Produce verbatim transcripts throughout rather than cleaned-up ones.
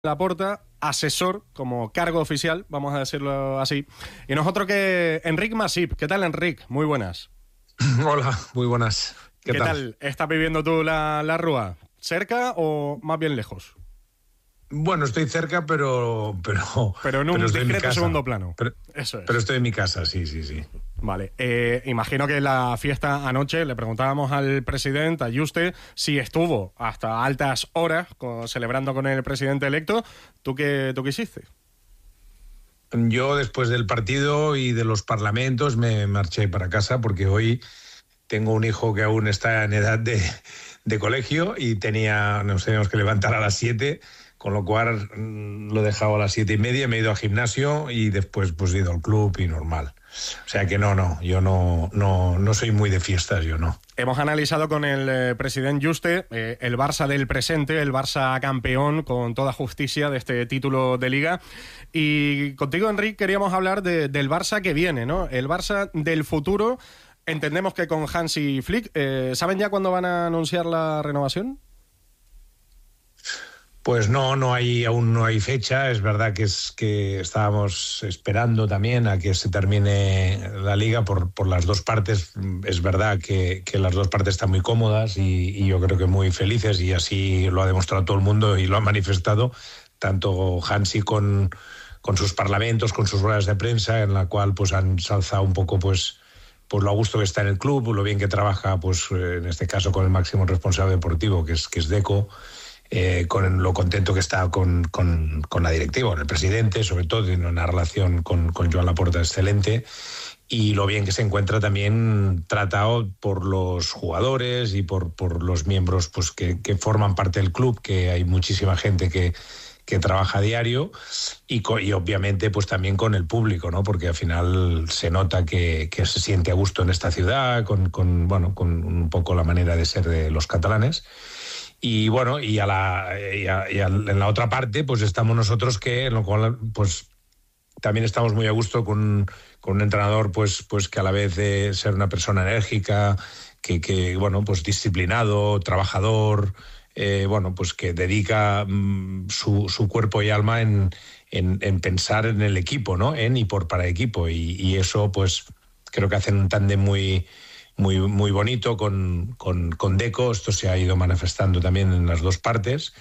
Laporta, asesor como cargo oficial, vamos a decirlo así. Y nosotros que Enric Masip. ¿Qué tal, Enric? Muy buenas. Hola, muy buenas. ¿Qué, ¿Qué tal? tal? ¿Estás viviendo tú la, la Rúa? ¿Cerca o más bien lejos? Bueno, estoy cerca, pero... Pero, pero en un pero discreto segundo plano. Pero, Eso es. Pero estoy en mi casa, sí, sí, sí. Vale. Eh, imagino que la fiesta anoche le preguntábamos al presidente, a Juste, si estuvo hasta altas horas con, celebrando con el presidente electo. ¿Tú qué, tú qué hiciste? Yo, después del partido y de los parlamentos, me marché para casa porque hoy tengo un hijo que aún está en edad de, de colegio y tenía, nos teníamos que levantar a las siete, con lo cual lo he dejado a las siete y media, me he ido al gimnasio y después pues he ido al club y normal. O sea que no, no, yo no, no, no soy muy de fiestas, yo no. Hemos analizado con el eh, presidente Juste eh, el Barça del presente, el Barça campeón con toda justicia de este título de Liga. Y contigo, Enric, queríamos hablar de, del Barça que viene, ¿no? El Barça del futuro. Entendemos que con Hansi Flick, eh, ¿saben ya cuándo van a anunciar la renovación? Pues no, no hay, aún no hay fecha. Es verdad que es que estábamos esperando también a que se termine la liga por, por las dos partes. Es verdad que, que las dos partes están muy cómodas y, y yo creo que muy felices, y así lo ha demostrado todo el mundo y lo ha manifestado, tanto Hansi con, con sus parlamentos, con sus ruedas de prensa, en la cual pues han ensalzado un poco pues, pues lo a gusto que está en el club, lo bien que trabaja, pues en este caso con el máximo responsable deportivo, que es, que es Deco. Eh, con lo contento que está con, con, con la directiva, con el presidente, sobre todo, tiene una relación con, con Joan Laporta excelente, y lo bien que se encuentra también tratado por los jugadores y por, por los miembros pues, que, que forman parte del club, que hay muchísima gente que, que trabaja a diario, y, co, y obviamente pues también con el público, ¿no? Porque al final se nota que, que se siente a gusto en esta ciudad, con, con, bueno, con un poco la manera de ser de los catalanes. Y bueno, y, a la, y, a, y a, en la otra parte, pues estamos nosotros que, en lo cual, pues también estamos muy a gusto con, con un entrenador, pues, pues que a la vez de ser una persona enérgica, que, que bueno, pues disciplinado, trabajador, eh, bueno, pues que dedica mm, su, su cuerpo y alma en, en, en pensar en el equipo, ¿no? En y por para equipo. Y, y eso, pues, creo que hacen un tándem muy Muy, muy bonito con, con, con Deco. Esto se ha ido manifestando también en las dos partes,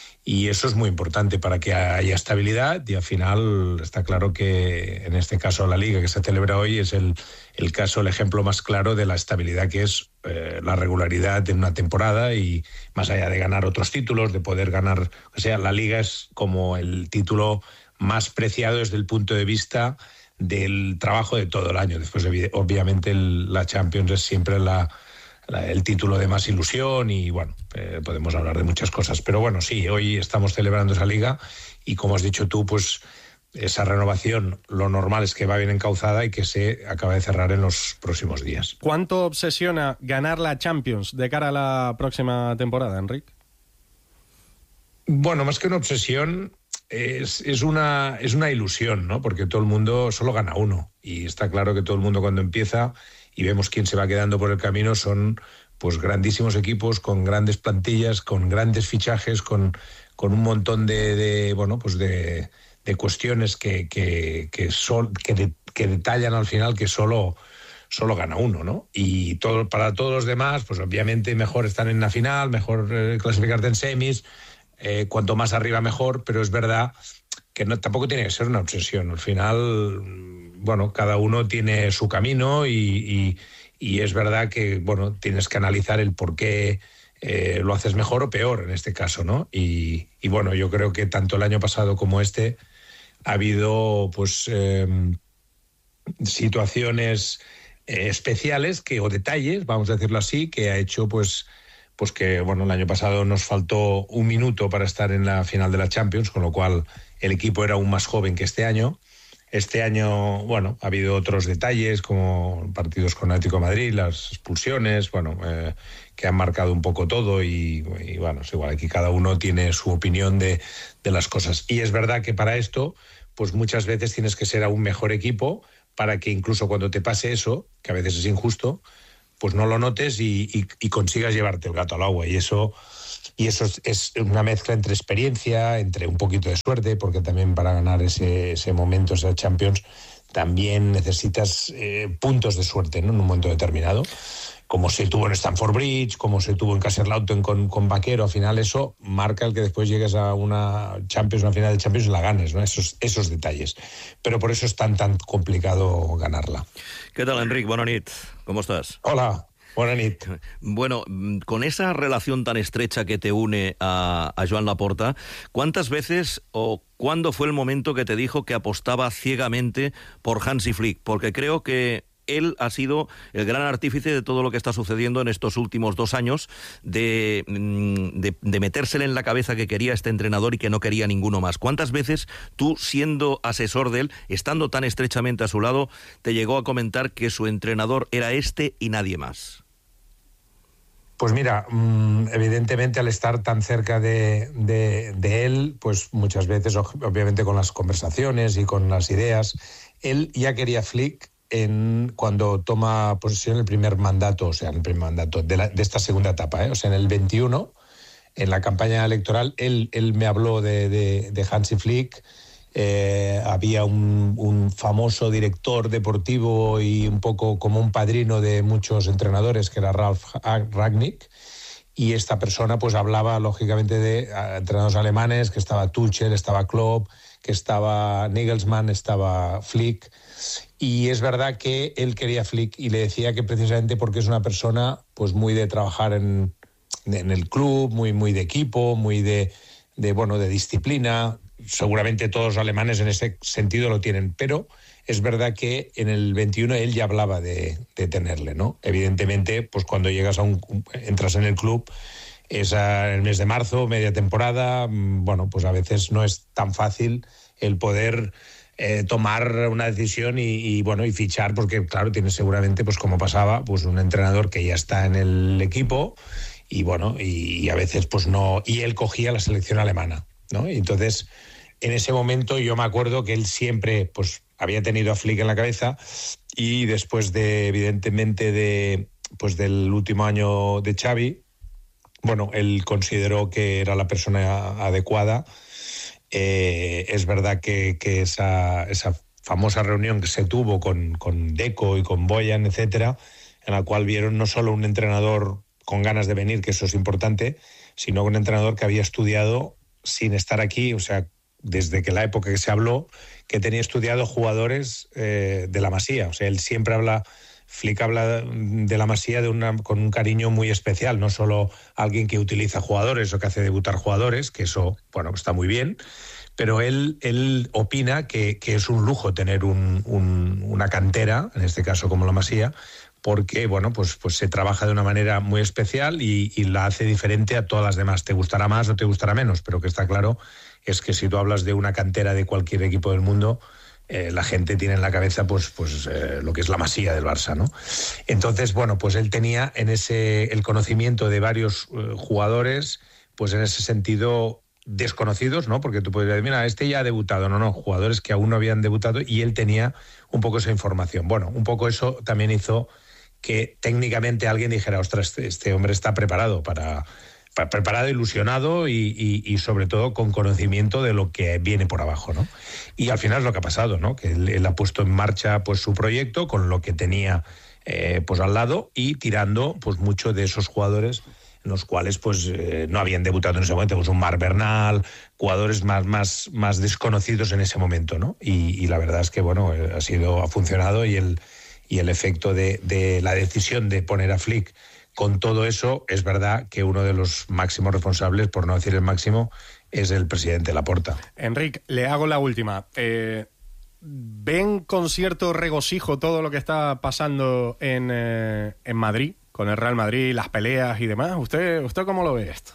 y eso es muy importante para que haya estabilidad. Y al final está claro que en este caso la Liga que se celebra hoy es el, el caso, el ejemplo más claro de la estabilidad que es eh, la regularidad en una temporada, y más allá de ganar otros títulos, de poder ganar, o sea, la Liga es como el título más preciado desde el punto de vista del trabajo de todo el año. Después, obviamente, el, la Champions es siempre la, la, el título de más ilusión, y bueno, eh, podemos hablar de muchas cosas. Pero bueno, sí, hoy estamos celebrando esa liga, y como has dicho tú, pues esa renovación, lo normal es que va bien encauzada y que se acaba de cerrar en los próximos días. ¿Cuánto obsesiona ganar la Champions de cara a la próxima temporada, Enric? Bueno, más que una obsesión, Es, es, una, es una ilusión, ¿no? Porque todo el mundo solo gana uno, y está claro que todo el mundo cuando empieza y vemos quién se va quedando por el camino son pues grandísimos equipos con grandes plantillas, con grandes fichajes, con, con un montón de, de bueno pues de, de cuestiones que, que, que, son, que, de, que detallan al final que solo, solo gana uno, ¿no? Y todo, para todos los demás, pues obviamente mejor estar en la final, mejor eh, clasificarte en semis. Eh, cuanto más arriba mejor, pero es verdad que no, tampoco tiene que ser una obsesión. Al final, bueno, cada uno tiene su camino, y, y, y es verdad que, bueno, tienes que analizar el por qué eh, lo haces mejor o peor en este caso, ¿no? Y, y bueno, yo creo que tanto el año pasado como este ha habido, pues, eh, situaciones eh, especiales que, o detalles, vamos a decirlo así, que ha hecho, pues, pues que, bueno, el año pasado nos faltó un minuto para estar en la final de la Champions, con lo cual el equipo era aún más joven que este año. Este año, bueno, ha habido otros detalles, como partidos con Atlético de Madrid, las expulsiones, bueno, eh, que han marcado un poco todo, y, y bueno, es igual, aquí cada uno tiene su opinión de, de las cosas. Y es verdad que para esto, pues muchas veces tienes que ser aún mejor equipo, para que incluso cuando te pase eso, que a veces es injusto, pues no lo notes y, y, y consigas llevarte el gato al agua. Y eso y eso es, es una mezcla entre experiencia, entre un poquito de suerte, porque también para ganar ese, ese momento, esa Champions, también necesitas eh, puntos de suerte, ¿no? En un momento determinado, como se tuvo en Stamford Bridge, como se tuvo en Kaiserslautern con, con Vaquero. Al final eso marca el que después llegues a una Champions, una final de Champions y la ganes, ¿no? Esos, esos detalles. Pero por eso es tan, tan complicado ganarla. ¿Qué tal, Enric? Bona nit. ¿Cómo estás? Hola. Buena nit. Bueno, con esa relación tan estrecha que te une a, a Joan Laporta, ¿cuántas veces o cuándo fue el momento que te dijo que apostaba ciegamente por Hansi Flick? Porque creo que él ha sido el gran artífice de todo lo que está sucediendo en estos últimos dos años, de, de, de metérsele en la cabeza que quería este entrenador y que no quería ninguno más. ¿Cuántas veces tú, siendo asesor de él, estando tan estrechamente a su lado, te llegó a comentar que su entrenador era este y nadie más? Pues mira, evidentemente al estar tan cerca de, de, de él, pues muchas veces, obviamente con las conversaciones y con las ideas, él ya quería Flick en, cuando toma posesión el primer mandato, o sea, el primer mandato de, la, de esta segunda etapa, ¿eh? O sea, en el veintiuno, en la campaña electoral, él, él me habló de, de, de Hansi Flick. Eh, había un, un famoso director deportivo y un poco como un padrino de muchos entrenadores, que era Ralf Rangnick, y esta persona pues hablaba lógicamente de uh, entrenadores alemanes, que estaba Tuchel, estaba Klopp, que estaba Nagelsmann, estaba Flick, y es verdad que él quería Flick y le decía que precisamente porque es una persona pues muy de trabajar en, en el club, muy, muy de equipo, muy de, de, bueno, de disciplina. Seguramente todos los alemanes en ese sentido lo tienen, pero es verdad que en el veintiuno él ya hablaba de, de tenerle, ¿no? Evidentemente, pues cuando llegas a un, entras en el club, es a, el mes de marzo, media temporada, bueno, pues a veces no es tan fácil el poder eh, tomar una decisión y, y bueno, y fichar, porque claro, tienes seguramente, pues como pasaba, pues un entrenador que ya está en el equipo y bueno, y, y a veces pues no, y él cogía la selección alemana, ¿no? Y entonces, en ese momento yo me acuerdo que él siempre pues había tenido a Flick en la cabeza, y después de, evidentemente, de pues del último año de Xavi, bueno, él consideró que era la persona adecuada. Eh, es verdad que, que esa, esa famosa reunión que se tuvo con, con Deco y con Boyan, etcétera, en la cual vieron no solo un entrenador con ganas de venir, que eso es importante, sino un entrenador que había estudiado sin estar aquí, o sea, desde que la época que se habló, que tenía estudiado jugadores eh, de la Masía. O sea, él siempre habla, Flick habla de la Masía de una, con un cariño muy especial, no solo alguien que utiliza jugadores o que hace debutar jugadores, que eso, bueno, está muy bien, pero él, él opina que, que es un lujo tener un, un, una cantera, en este caso como la Masía, porque bueno, pues, pues se trabaja de una manera muy especial y, y la hace diferente a todas las demás. Te gustará más o te gustará menos, pero que está claro es que si tú hablas de una cantera de cualquier equipo del mundo, eh, la gente tiene en la cabeza pues, pues eh, lo que es la Masía del Barça, ¿no? Entonces, bueno, pues él tenía en ese el conocimiento de varios eh, jugadores, pues en ese sentido desconocidos, ¿no? Porque tú puedes decir, mira, este ya ha debutado. No, no, jugadores que aún no habían debutado, y él tenía un poco esa información. Bueno, un poco eso también hizo que técnicamente alguien dijera, ostras, este hombre está preparado para, para preparado, ilusionado y, y, y sobre todo con conocimiento de lo que viene por abajo, ¿no? Y al final es lo que ha pasado, ¿no? Que él, él ha puesto en marcha pues su proyecto con lo que tenía eh, pues al lado, y tirando pues mucho de esos jugadores en los cuales pues eh, no habían debutado en ese momento, pues un Marc Bernal, jugadores más, más, más desconocidos en ese momento, ¿no? Y, y la verdad es que bueno, ha sido, ha funcionado, y el y el efecto de, de la decisión de poner a Flick con todo eso, es verdad que uno de los máximos responsables, por no decir el máximo, es el presidente Laporta. Enric, le hago la última. Eh, ¿Ven con cierto regocijo todo lo que está pasando en, eh, en Madrid, con el Real Madrid, las peleas y demás? ¿Usted, usted cómo lo ve esto?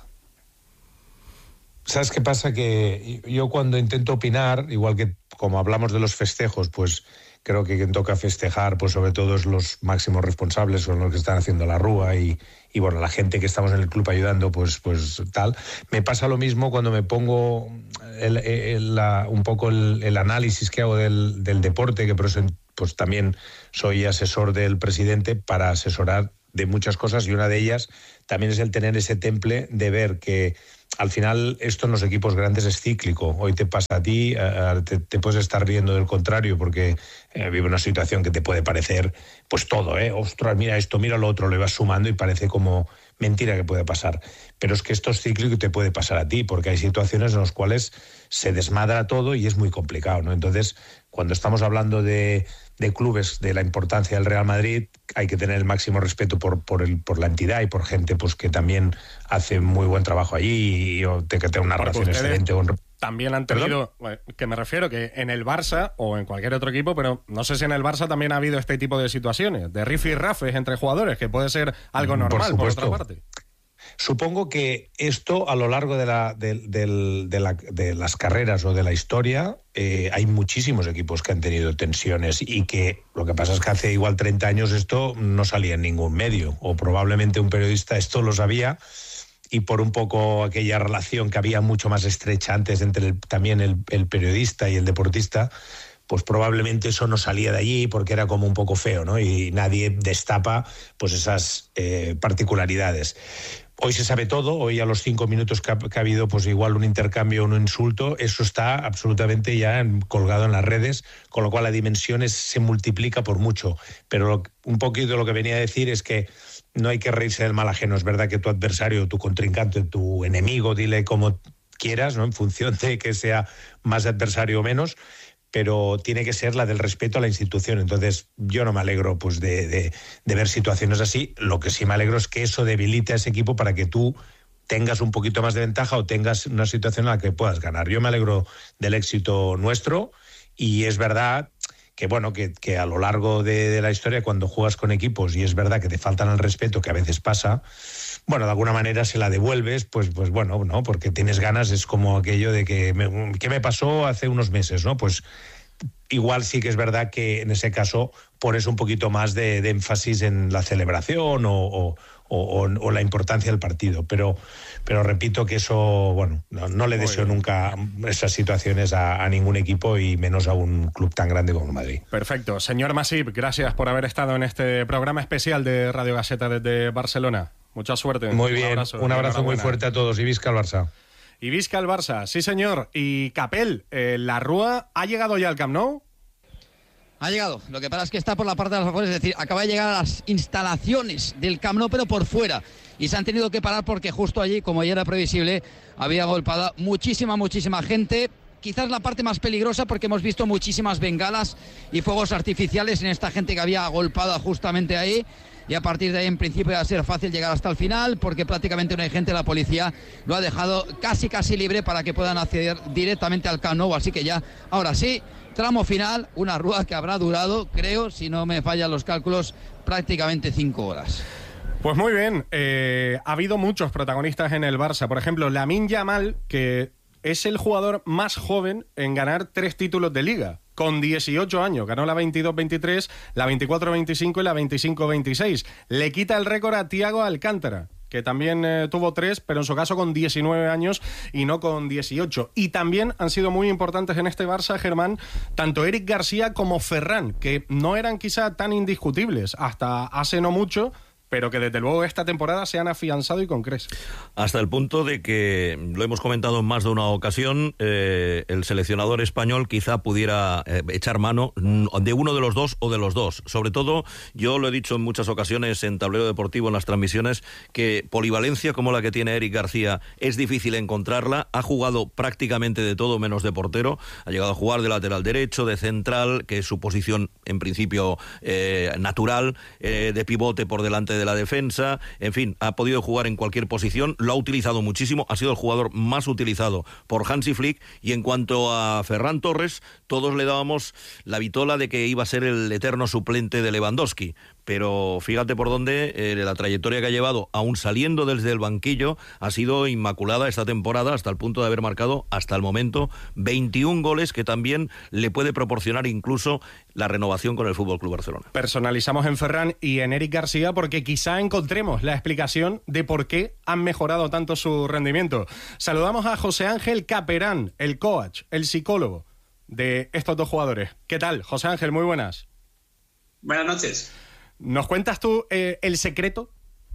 ¿Sabes qué pasa? Que yo cuando intento opinar, igual que como hablamos de los festejos, pues creo que quien toca festejar, pues sobre todo es los máximos responsables, son los que están haciendo la rúa y, y bueno, la gente que estamos en el club ayudando, pues, pues tal. Me pasa lo mismo cuando me pongo el, el, la, un poco el, el análisis que hago del, del deporte, que por eso pues también soy asesor del presidente para asesorar de muchas cosas, y una de ellas también es el tener ese temple de ver que al final esto en los equipos grandes es cíclico. Hoy te pasa a ti, te, te puedes estar riendo del contrario porque eh, vive una situación que te puede parecer pues todo, ¿eh? Ostras, mira esto, mira lo otro, le vas sumando y parece como mentira que puede pasar. Pero es que esto es cíclico y te puede pasar a ti, porque hay situaciones en las cuales se desmadra todo y es muy complicado, ¿no? Entonces, cuando estamos hablando de, de clubes, de la importancia del Real Madrid, hay que tener el máximo respeto por, por, el, por la entidad y por gente pues que también hace muy buen trabajo allí y, y que tener una Porque relación excelente con... También han tenido, ¿Perdón? que me refiero que en el Barça o en cualquier otro equipo, pero no sé si en el Barça también ha habido este tipo de situaciones, de rifirrafes entre jugadores, que puede ser algo normal, por, por otra parte. Supongo que esto a lo largo de, la, de, de, de, la, de las carreras o de la historia eh, hay muchísimos equipos que han tenido tensiones y que lo que pasa es que hace igual treinta años esto no salía en ningún medio, o probablemente un periodista esto lo sabía, y por un poco aquella relación que había mucho más estrecha antes entre el, también el, el periodista y el deportista, pues probablemente eso no salía de allí porque era como un poco feo, ¿no? Y nadie destapa pues esas eh, particularidades. Hoy se sabe todo, hoy a los cinco minutos que ha, que ha habido pues igual un intercambio o un insulto, eso está absolutamente ya colgado en las redes, con lo cual la dimensión es, se multiplica por mucho. Pero lo, un poquito lo que venía a decir es que no hay que reírse del mal ajeno. Es verdad que tu adversario, tu contrincante, tu enemigo, dile como quieras, ¿no? En función de que sea más adversario o menos, pero tiene que ser la del respeto a la institución. Entonces yo no me alegro pues de, de, de ver situaciones así. Lo que sí me alegro es que eso debilite a ese equipo para que tú tengas un poquito más de ventaja o tengas una situación en la que puedas ganar. Yo me alegro del éxito nuestro, y es verdad que bueno, que, que a lo largo de, de la historia, cuando juegas con equipos y es verdad que te faltan el respeto, que a veces pasa, bueno, de alguna manera se la devuelves, pues, pues bueno, no, porque tienes ganas, es como aquello de que me, ¿qué me pasó hace unos meses? ¿No? Pues igual sí que es verdad que en ese caso pones un poquito más de, de énfasis en la celebración o, o, o, o la importancia del partido, pero, pero repito que eso, bueno, no, no le deseo nunca esas situaciones a, a ningún equipo y menos a un club tan grande como Madrid. Perfecto. Señor Masip, gracias por haber estado en este programa especial de Radio Gaceta desde Barcelona. Mucha suerte. Muy bien, un abrazo, un abrazo muy fuerte a todos y visca el Barça. Y visca el Barça, sí señor. Y Capel, eh, ¿la Rúa ha llegado ya al Camp Nou? Ha llegado, lo que pasa es que está por la parte de las afueras, es decir, acaba de llegar a las instalaciones del Camp Nou, pero por fuera, y se han tenido que parar porque justo allí, como ya era previsible, había agolpada muchísima, muchísima gente. Quizás la parte más peligrosa porque hemos visto muchísimas bengalas y fuegos artificiales en esta gente que había agolpada justamente ahí, y a partir de ahí en principio va a ser fácil llegar hasta el final porque prácticamente no hay gente, la policía lo ha dejado casi casi libre para que puedan acceder directamente al Camp Nou, así que ya, ahora sí, tramo final, una Rúa que habrá durado, creo, si no me fallan los cálculos, prácticamente cinco horas. Pues muy bien, eh, ha habido muchos protagonistas en el Barça, por ejemplo, Lamine Yamal, que es el jugador más joven en ganar tres títulos de Liga. Con dieciocho años, ganó la veintidós veintitrés, la veinticuatro veinticinco y la veinticinco veintiséis. Le quita el récord a Thiago Alcántara, que también eh, tuvo tres, pero en su caso con diecinueve años y no con dieciocho. Y también han sido muy importantes en este Barça, Germán, tanto Eric García como Ferran, que no eran quizá tan indiscutibles hasta hace no mucho, pero que desde luego esta temporada se han afianzado y con creces. Hasta el punto de que, lo hemos comentado en más de una ocasión, eh, el seleccionador español quizá pudiera eh, echar mano de uno de los dos o de los dos. Sobre todo, yo lo he dicho en muchas ocasiones en Tablero Deportivo, en las transmisiones, que polivalencia como la que tiene Eric García es difícil encontrarla. Ha jugado prácticamente de todo menos de portero. Ha llegado a jugar de lateral derecho, de central, que es su posición en principio eh, natural, eh, de pivote por delante de la defensa, en fin, ha podido jugar en cualquier posición, lo ha utilizado muchísimo, ha sido el jugador más utilizado por Hansi Flick. Y en cuanto a Ferran Torres, todos le dábamos la vitola de que iba a ser el eterno suplente de Lewandowski, pero fíjate por dónde eh, la trayectoria que ha llevado, aún saliendo desde el banquillo, ha sido inmaculada esta temporada, hasta el punto de haber marcado hasta el momento veintiún goles, que también le puede proporcionar incluso la renovación con el F C Barcelona. Personalizamos en Ferran y en Eric García porque quizá encontremos la explicación de por qué han mejorado tanto su rendimiento. Saludamos a José Ángel Caperán, el coach, el psicólogo de estos dos jugadores. ¿Qué tal, José Ángel? Muy buenas. Buenas noches. ¿Nos cuentas tú eh, el secreto?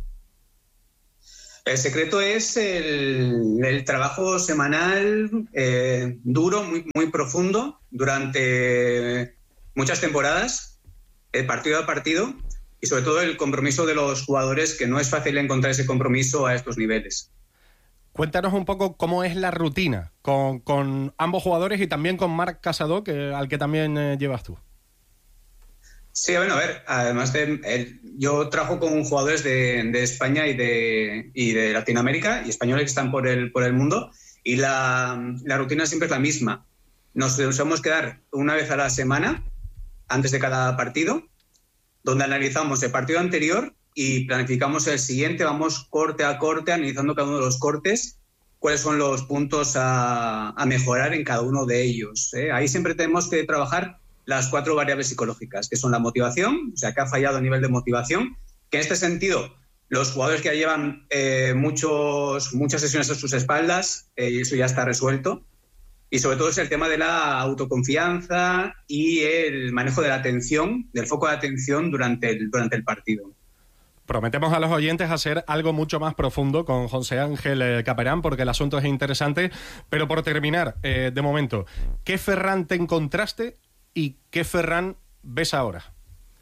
El secreto es el, el trabajo semanal eh, duro, muy, muy profundo, durante muchas temporadas, eh, partido a partido, y sobre todo el compromiso de los jugadores, que no es fácil encontrar ese compromiso a estos niveles. Cuéntanos un poco cómo es la rutina con, con ambos jugadores y también con Marc Casado, que, al que también eh, llevas tú. Sí, bueno, a ver, además de... El, yo trabajo con jugadores de, de España y de, y de Latinoamérica y españoles que están por el, por el mundo, y la, la rutina siempre es la misma. Nos solemos quedar una vez a la semana, antes de cada partido, donde analizamos el partido anterior y planificamos el siguiente, vamos corte a corte, analizando cada uno de los cortes, cuáles son los puntos a, a mejorar en cada uno de ellos, ¿eh? Ahí siempre tenemos que trabajar las cuatro variables psicológicas, que son la motivación, o sea, que ha fallado a nivel de motivación, que en este sentido los jugadores que ya llevan eh, muchos, muchas sesiones a sus espaldas, eh, eso ya está resuelto, y sobre todo es el tema de la autoconfianza y el manejo de la atención, del foco de atención durante el, durante el partido. Prometemos a los oyentes hacer algo mucho más profundo con José Ángel Caperán, porque el asunto es interesante, pero por terminar, eh, de momento, ¿qué Ferran te encontraste y qué Ferran ves ahora?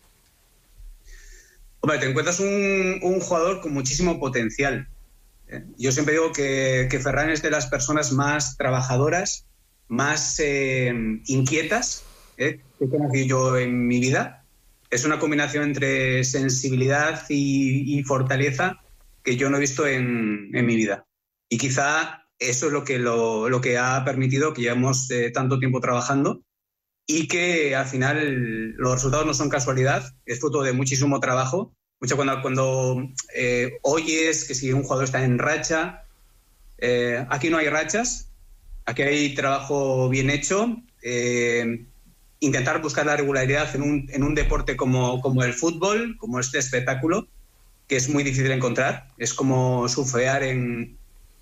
Hombre, te encuentras un, un jugador con muchísimo potencial. ¿eh? Yo siempre digo que, que Ferran es de las personas más trabajadoras, más eh, inquietas ¿eh? que he conocido yo en mi vida. Es una combinación entre sensibilidad y, y fortaleza que yo no he visto en, en mi vida. Y quizá eso es lo que, lo, lo que ha permitido que llevemos eh, tanto tiempo trabajando, y que al final los resultados no son casualidad, es fruto de muchísimo trabajo. Mucho cuando, cuando eh, oyes que si un jugador está en racha, eh, aquí no hay rachas, aquí hay trabajo bien hecho. Eh, intentar buscar la regularidad en un, en un deporte como, como el fútbol, como este espectáculo, que es muy difícil de encontrar, es como surfear en,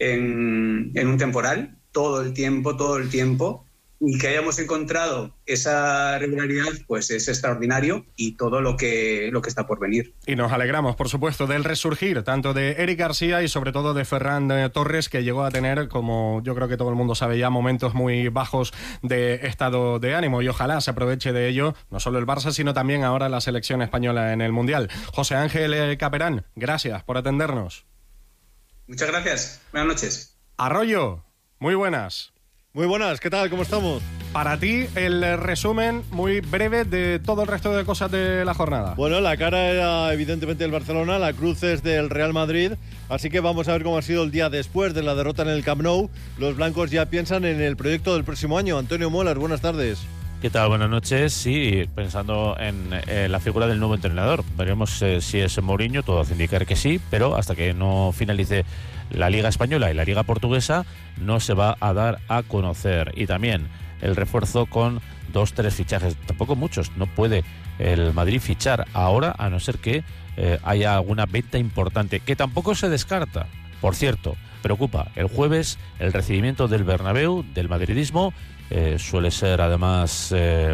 en, en un temporal, todo el tiempo, todo el tiempo. Y que hayamos encontrado esa regularidad, pues es extraordinario, y todo lo que, lo que está por venir. Y nos alegramos, por supuesto, del resurgir tanto de Eric García y sobre todo de Ferran Torres, que llegó a tener, como yo creo que todo el mundo sabe ya, momentos muy bajos de estado de ánimo, y ojalá se aproveche de ello, no solo el Barça, sino también ahora la selección española en el Mundial. José Ángel Caperán, gracias por atendernos. Muchas gracias. Buenas noches. Arroyo, muy buenas. Muy buenas, ¿qué tal? ¿Cómo estamos? Para ti, el resumen muy breve de todo el resto de cosas de la jornada. Bueno, la cara era evidentemente el Barcelona, la cruz es del Real Madrid, así que vamos a ver cómo ha sido el día después de la derrota en el Camp Nou. Los blancos ya piensan en el proyecto del próximo año. Antonio Molas, buenas tardes. ¿Qué tal? Buenas noches. Sí, pensando en eh, la figura del nuevo entrenador. Veremos eh, si es Mourinho, todo hace indicar que sí, pero hasta que no finalice la Liga Española y la Liga Portuguesa no se va a dar a conocer. Y también el refuerzo con dos, tres fichajes, tampoco muchos. No puede el Madrid fichar ahora, a no ser que eh, haya alguna venta importante, que tampoco se descarta. Por cierto, preocupa el jueves el recibimiento del Bernabéu, del madridismo. Eh, suele ser además eh,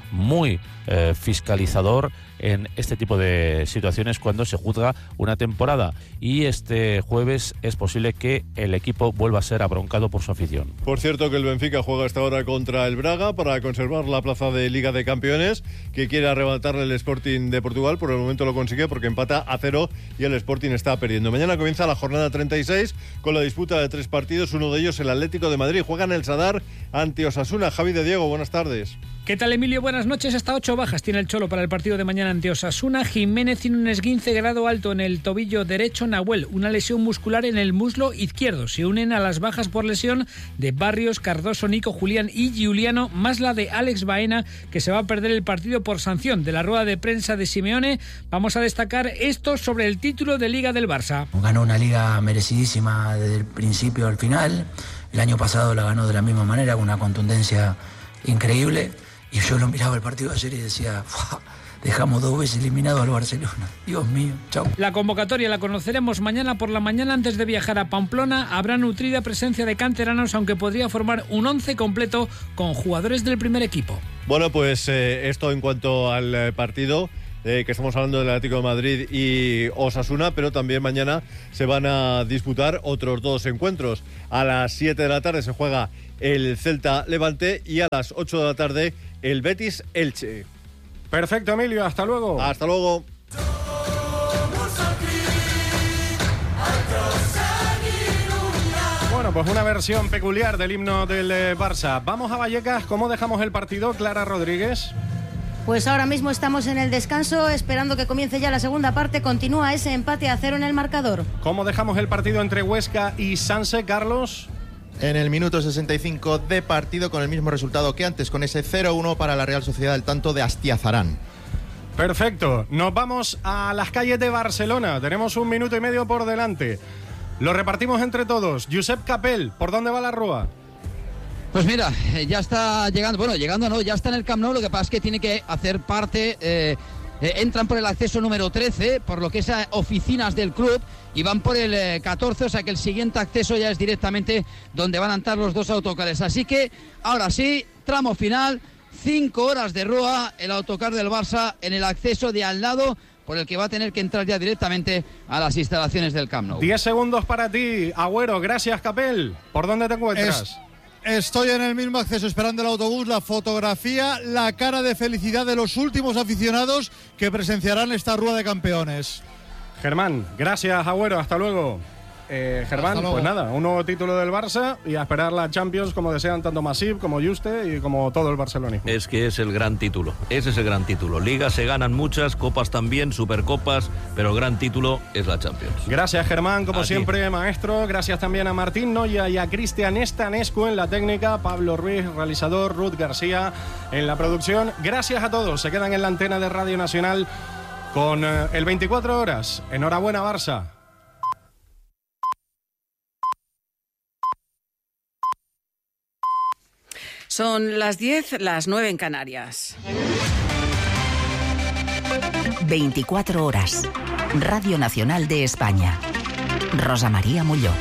muy eh, fiscalizador en este tipo de situaciones cuando se juzga una temporada, y este jueves es posible que el equipo vuelva a ser abroncado por su afición. Por cierto que el Benfica juega esta hora contra el Braga para conservar la plaza de Liga de Campeones, que quiere arrebatarle el Sporting de Portugal. Por el momento lo consigue porque empata a cero y el Sporting está perdiendo. Mañana comienza la jornada treinta y seis con la disputa de tres partidos, uno de ellos el Atlético de Madrid. Juegan el Sadar ante Osasuna. Javi de Diego, buenas tardes. ¿Qué tal, Emilio? Buenas noches. Hasta ocho bajas tiene el Cholo para el partido de mañana ante Osasuna. Jiménez tiene un esguince grado alto en el tobillo derecho. Nahuel, una lesión muscular en el muslo izquierdo. Se unen a las bajas por lesión de Barrios, Cardoso, Nico, Julián y Giuliano, más la de Alex Baena, que se va a perder el partido por sanción. De la rueda de prensa de Simeone vamos a destacar esto sobre el título de Liga del Barça. Ganó una liga merecidísima desde el principio al final. El año pasado la ganó de la misma manera, con una contundencia increíble. Y yo lo miraba el partido de ayer y decía, dejamos dos veces eliminado al Barcelona. Dios mío, chao. La convocatoria la conoceremos mañana por la mañana antes de viajar a Pamplona. Habrá nutrida presencia de canteranos, aunque podría formar un once completo con jugadores del primer equipo. Bueno, pues eh, esto en cuanto al eh, partido eh, que estamos hablando del Atlético de Madrid y Osasuna, pero también mañana se van a disputar otros dos encuentros. A las siete de la tarde se juega el Celta Levante y a las ocho de la tarde el Betis Elche. Perfecto, Emilio, hasta luego. Hasta luego. Bueno, pues una versión peculiar del himno del eh, Barça. Vamos a Vallecas, ¿cómo dejamos el partido, Clara Rodríguez? Pues ahora mismo estamos en el descanso, esperando que comience ya la segunda parte. Continúa ese empate a cero en el marcador. ¿Cómo dejamos el partido entre Huesca y Sanse, Carlos? En el minuto sesenta y cinco de partido, con el mismo resultado que antes, con ese cero uno para la Real Sociedad, el tanto de Astiazarán. Perfecto, nos vamos a las calles de Barcelona. Tenemos un minuto y medio por delante. Lo repartimos entre todos. Josep Capel, ¿por dónde va la rúa? Pues mira, ya está llegando, bueno, llegando no, ya está en el Camp Nou, lo que pasa es que tiene que hacer parte, eh, eh, entran por el acceso número trece, por lo que es a oficinas del club, y van por el eh, catorce, o sea que el siguiente acceso ya es directamente donde van a entrar los dos autocares. Así que, ahora sí, tramo final, cinco horas de rúa, el autocar del Barça en el acceso de al lado, por el que va a tener que entrar ya directamente a las instalaciones del Camp Nou. Diez segundos para ti, Agüero. Gracias, Capel. ¿Por dónde te encuentras? Es, estoy en el mismo acceso esperando el autobús, la fotografía, la cara de felicidad de los últimos aficionados que presenciarán esta Rúa de Campeones. Germán, gracias, Agüero. Hasta luego. Eh, Germán, pues nada, un nuevo título del Barça y a esperar la Champions como desean tanto Masip como Juste y como todo el barcelonismo. Es que es el gran título, ese es el gran título. Ligas se ganan muchas, copas también, supercopas, pero el gran título es la Champions. Gracias, Germán, como a siempre, ti. maestro. Gracias también a Martín Noya y a Cristian Estanescu en la técnica, Pablo Ruiz, realizador, Ruth García en la producción. Gracias a todos, se quedan en la antena de Radio Nacional con eh, el veinticuatro horas. Enhorabuena, Barça. Son las diez, las nueve en Canarias. veinticuatro horas. Radio Nacional de España. Rosa María Mulló.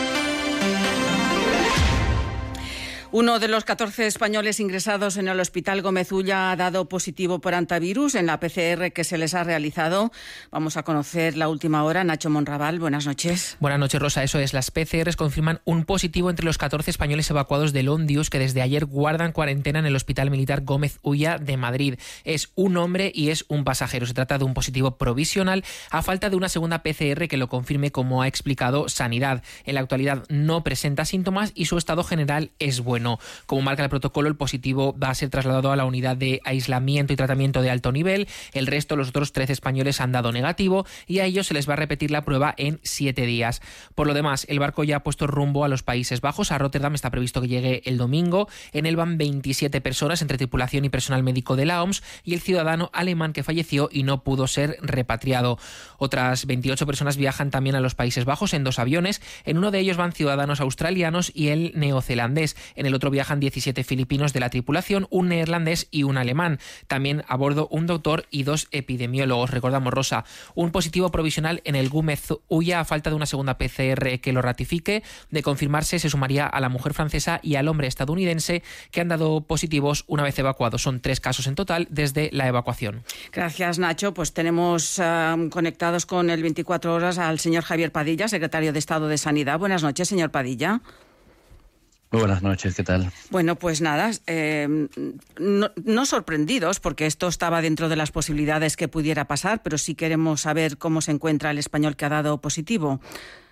Uno de los catorce españoles ingresados en el Hospital Gómez Ulla ha dado positivo por hantavirus en la P C R que se les ha realizado. Vamos a conocer la última hora. Nacho Monraval, buenas noches. Buenas noches, Rosa. Eso es, las P C Rs confirman un positivo entre los catorce españoles evacuados del Ondius que desde ayer guardan cuarentena en el Hospital Militar Gómez Ulla de Madrid. Es un hombre y es un pasajero. Se trata de un positivo provisional a falta de una segunda P C R que lo confirme, como ha explicado Sanidad. En la actualidad no presenta síntomas y su estado general es bueno. Como marca el protocolo, el positivo va a ser trasladado a la unidad de aislamiento y tratamiento de alto nivel. El resto, los otros trece españoles, han dado negativo y a ellos se les va a repetir la prueba en siete días. Por lo demás, el barco ya ha puesto rumbo a los Países Bajos. A Rotterdam está previsto que llegue el domingo. En él van veintisiete personas entre tripulación y personal médico de la O M S y el ciudadano alemán que falleció y no pudo ser repatriado. Otras veintiocho personas viajan también a los Países Bajos en dos aviones. En uno de ellos van ciudadanos australianos y el neozelandés. En el otro viajan diecisiete filipinos de la tripulación, un neerlandés y un alemán. También a bordo un doctor y dos epidemiólogos. Recordamos, Rosa, un positivo provisional en el Gómez Ulla a falta de una segunda P C R que lo ratifique. De confirmarse, se sumaría a la mujer francesa y al hombre estadounidense que han dado positivos una vez evacuados. Son tres casos en total desde la evacuación. Gracias, Nacho. Pues tenemos uh, conectados con el veinticuatro horas al señor Javier Padilla, secretario de Estado de Sanidad. Buenas noches, señor Padilla. Muy buenas noches, ¿qué tal? Bueno, pues nada, eh, no, no sorprendidos, porque esto estaba dentro de las posibilidades que pudiera pasar, pero sí queremos saber cómo se encuentra el español que ha dado positivo.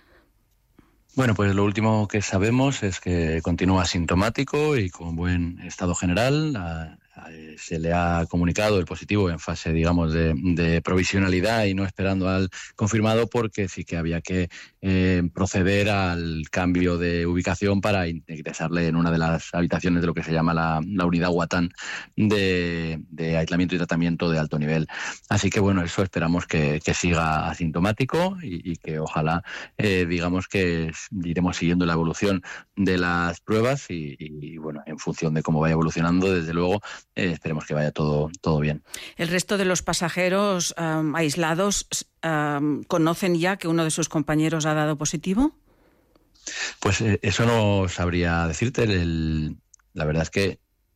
Bueno, pues lo último que sabemos es que continúa asintomático y con buen estado general. A, se le ha comunicado el positivo en fase, digamos, de, de provisionalidad y no esperando al confirmado, porque sí que había que eh, proceder al cambio de ubicación para ingresarle en una de las habitaciones de lo que se llama la, la unidad Guatán de, de aislamiento y tratamiento de alto nivel. Así que, bueno, eso esperamos que, que siga asintomático y, y que ojalá, eh, digamos, que iremos siguiendo la evolución de las pruebas y, y, bueno, en función de cómo vaya evolucionando, desde luego, Eh, esperemos que vaya todo, todo bien. ¿El resto de los pasajeros um, aislados um, conocen ya que uno de sus compañeros ha dado positivo? Pues eh, eso no sabría decirte. El, la verdad es que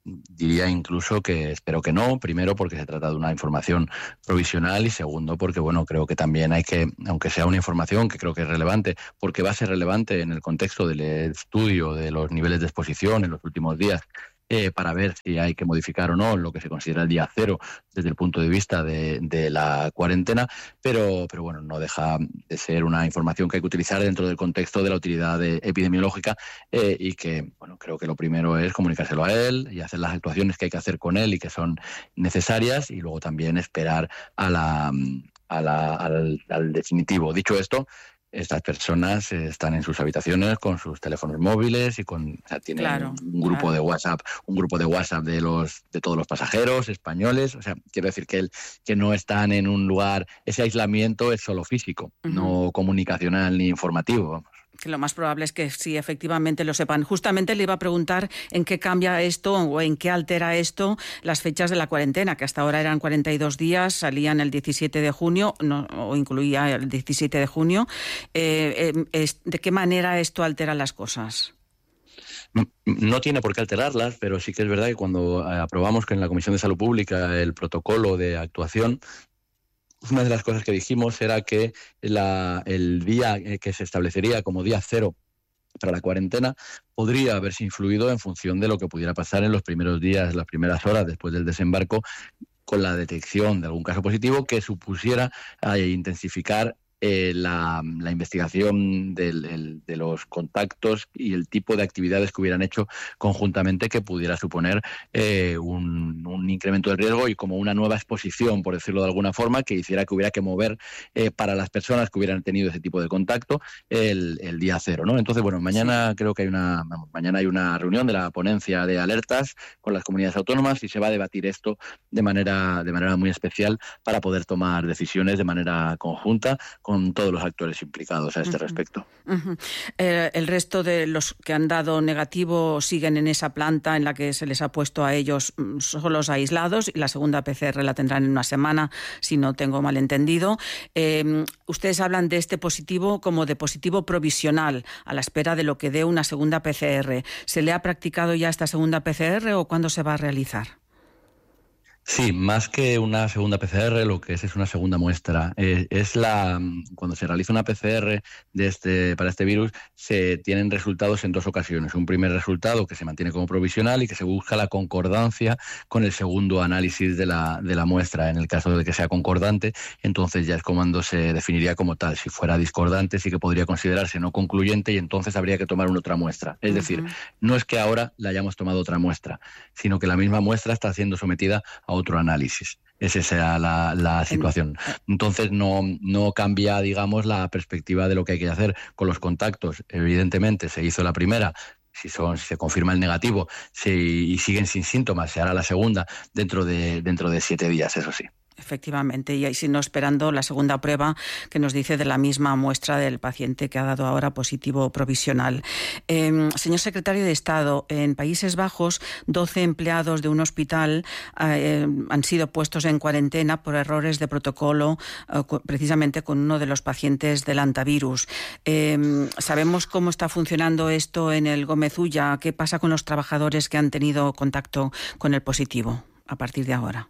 diría incluso que espero que no, primero porque se trata de una información provisional y segundo porque, bueno, creo que también hay que, aunque sea una información que creo que es relevante, porque va a ser relevante en el contexto del estudio de los niveles de exposición en los últimos días, Eh, para ver si hay que modificar o no lo que se considera el día cero desde el punto de vista de, de la cuarentena, pero, pero bueno, no deja de ser una información que hay que utilizar dentro del contexto de la utilidad de, epidemiológica eh, y que, bueno, creo que lo primero es comunicárselo a él y hacer las actuaciones que hay que hacer con él y que son necesarias y luego también esperar a la, a la, al, al definitivo. Dicho esto, estas personas están en sus habitaciones con sus teléfonos móviles y con, o sea, tienen claro, un grupo claro. de WhatsApp, un grupo de WhatsApp de los de todos los pasajeros españoles. O sea, quiero decir que el, que no están en un lugar, ese aislamiento es solo físico, uh-huh. no comunicacional ni informativo. Vamos. Que lo más probable es que sí, efectivamente lo sepan. Justamente le iba a preguntar en qué cambia esto o en qué altera esto las fechas de la cuarentena, que hasta ahora eran cuarenta y dos días, salían el diecisiete de junio, no, o incluía el diecisiete de junio. Eh, eh, es, ¿De qué manera esto altera las cosas? No, no tiene por qué alterarlas, pero sí que es verdad que cuando aprobamos en la Comisión de Salud Pública el protocolo de actuación, una de las cosas que dijimos era que la, el día que se establecería como día cero para la cuarentena podría haberse influido en función de lo que pudiera pasar en los primeros días, las primeras horas después del desembarco, con la detección de algún caso positivo que supusiera eh, intensificar Eh, la, la investigación del, el, de los contactos y el tipo de actividades que hubieran hecho conjuntamente que pudiera suponer eh, un, un incremento de riesgo y como una nueva exposición, por decirlo de alguna forma, que hiciera que hubiera que mover eh, para las personas que hubieran tenido ese tipo de contacto el, el día cero, ¿no? Entonces, bueno, mañana sí. creo que hay una vamos, mañana hay una reunión de la ponencia de alertas con las comunidades autónomas y se va a debatir esto de manera, de manera muy especial para poder tomar decisiones de manera conjunta con todos los actores implicados a este uh-huh. respecto. Uh-huh. Eh, el resto de los que han dado negativo siguen en esa planta en la que se les ha puesto a ellos solos aislados y la segunda P C R la tendrán en una semana, si no tengo mal entendido. Eh, ustedes hablan de este positivo como de positivo provisional a la espera de lo que dé una segunda P C R. ¿Se le ha practicado ya esta segunda P C R o cuándo se va a realizar? Sí, más que una segunda P C R, lo que es es una segunda muestra. Eh, es la cuando se realiza una P C R de este, para este virus, se tienen resultados en dos ocasiones. Un primer resultado que se mantiene como provisional y que se busca la concordancia con el segundo análisis de la, de la muestra. En el caso de que sea concordante, entonces ya es cuando se definiría como tal. Si fuera discordante, sí que podría considerarse no concluyente y entonces habría que tomar una otra muestra. Es uh-huh. decir, no es que ahora la hayamos tomado otra muestra, sino que la misma muestra está siendo sometida a otro análisis. Esa es la, la situación. Entonces no, no cambia, digamos, la perspectiva de lo que hay que hacer con los contactos. Evidentemente se hizo la primera, si, son, si se confirma el negativo si, y siguen sin síntomas, se hará la segunda dentro de, dentro de siete días, eso sí. Efectivamente, y ahí si no esperando la segunda prueba que nos dice de la misma muestra del paciente que ha dado ahora positivo provisional. Eh, señor secretario de Estado, en Países Bajos, doce empleados de un hospital eh, han sido puestos en cuarentena por errores de protocolo, eh, precisamente con uno de los pacientes del hantavirus. Eh, ¿Sabemos cómo está funcionando esto en el Gómez Ulla? ¿Qué pasa con los trabajadores que han tenido contacto con el positivo a partir de ahora?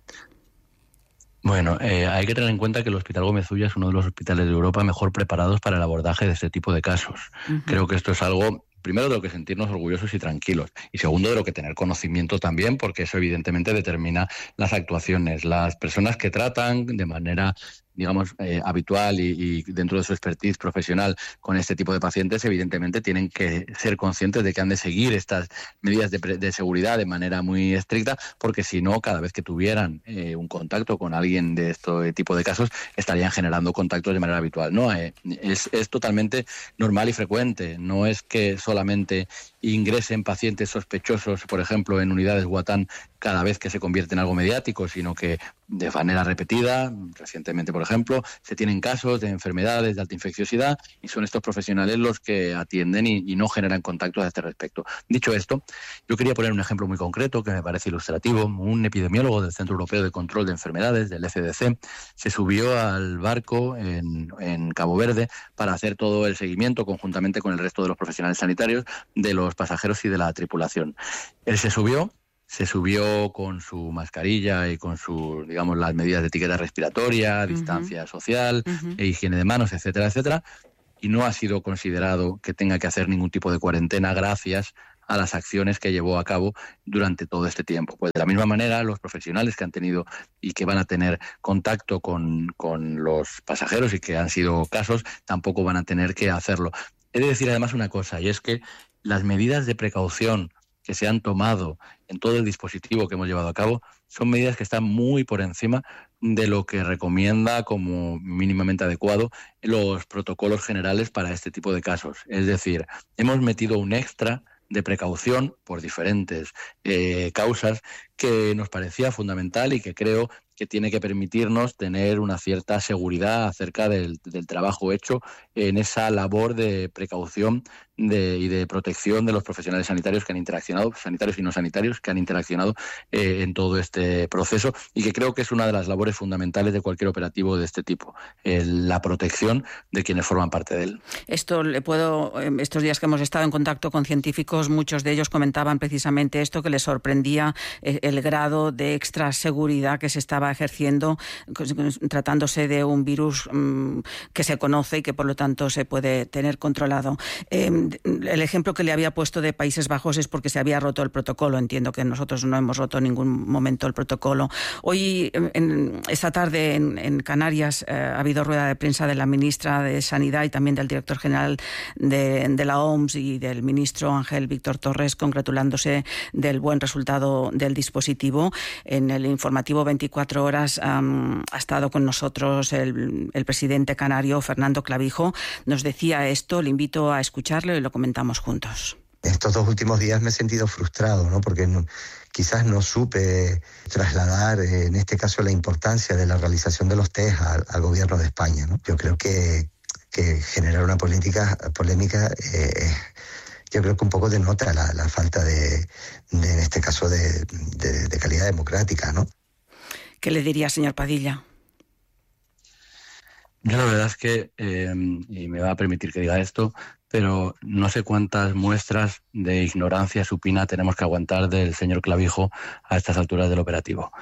Bueno, eh, hay que tener en cuenta que el Hospital Gómez Ulla es uno de los hospitales de Europa mejor preparados para el abordaje de este tipo de casos. Uh-huh. Creo que esto es algo, primero, de lo que sentirnos orgullosos y tranquilos, y segundo, de lo que tener conocimiento también, porque eso evidentemente determina las actuaciones. Las personas que tratan de manera digamos, eh, habitual y, y dentro de su expertise profesional con este tipo de pacientes, evidentemente tienen que ser conscientes de que han de seguir estas medidas de, de seguridad de manera muy estricta, porque si no, cada vez que tuvieran eh, un contacto con alguien de este tipo de casos, estarían generando contactos de manera habitual. No, eh, es, es totalmente normal y frecuente. No es que solamente ingresen pacientes sospechosos, por ejemplo, en unidades Guatán cada vez que se convierte en algo mediático, sino que de manera repetida, recientemente, por ejemplo, se tienen casos de enfermedades de alta infecciosidad y son estos profesionales los que atienden y, y no generan contactos a este respecto. Dicho esto, yo quería poner un ejemplo muy concreto que me parece ilustrativo. Un epidemiólogo del Centro Europeo de Control de Enfermedades, del F D C, se subió al barco en, en Cabo Verde para hacer todo el seguimiento conjuntamente con el resto de los profesionales sanitarios de los pasajeros y de la tripulación. Él se subió, se subió con su mascarilla y con su, digamos, las medidas de etiqueta respiratoria, uh-huh. distancia social, uh-huh. e higiene de manos, etcétera, etcétera, y no ha sido considerado que tenga que hacer ningún tipo de cuarentena gracias a las acciones que llevó a cabo durante todo este tiempo. Pues de la misma manera, los profesionales que han tenido y que van a tener contacto con, con los pasajeros y que han sido casos, tampoco van a tener que hacerlo. He de decir además una cosa, y es que las medidas de precaución que se han tomado en todo el dispositivo que hemos llevado a cabo son medidas que están muy por encima de lo que recomienda como mínimamente adecuado los protocolos generales para este tipo de casos. Es decir, hemos metido un extra de precaución por diferentes eh, causas que nos parecía fundamental y que creo que tiene que permitirnos tener una cierta seguridad acerca del, del trabajo hecho en esa labor de precaución de, y de protección de los profesionales sanitarios que han interaccionado, sanitarios y no sanitarios, que han interaccionado eh, en todo este proceso, y que creo que es una de las labores fundamentales de cualquier operativo de este tipo, eh, la protección de quienes forman parte de él. Esto le puedo, estos días que hemos estado en contacto con científicos, muchos de ellos comentaban precisamente esto, que les sorprendía el grado de extra seguridad que se estaba ejerciendo tratándose de un virus mmm, que se conoce y que por lo tanto se puede tener controlado. Eh, el ejemplo que le había puesto de Países Bajos es porque se había roto el protocolo. Entiendo que nosotros no hemos roto en ningún momento el protocolo. Hoy, en, esta tarde en, en Canarias, eh, ha habido rueda de prensa de la ministra de Sanidad y también del director general de, de la O M S y del ministro Ángel Víctor Torres, congratulándose del buen resultado del dispositivo. En el informativo veinticuatro horas um, ha estado con nosotros el, el presidente canario, Fernando Clavijo. Nos decía esto, le invito a escucharlo y lo comentamos juntos. Estos dos últimos días me he sentido frustrado, ¿no? Porque no, quizás no supe trasladar, eh, en este caso, la importancia de la realización de los test al, al gobierno de España, ¿no? Yo creo que, que generar una política, polémica eh, yo creo que un poco denota la, la falta de, de, en este caso, de, de, de calidad democrática, ¿no? ¿Qué le diría, señor Padilla? Yo la verdad es que, eh, y me va a permitir que diga esto, pero no sé cuántas muestras de ignorancia supina tenemos que aguantar del señor Clavijo a estas alturas del operativo.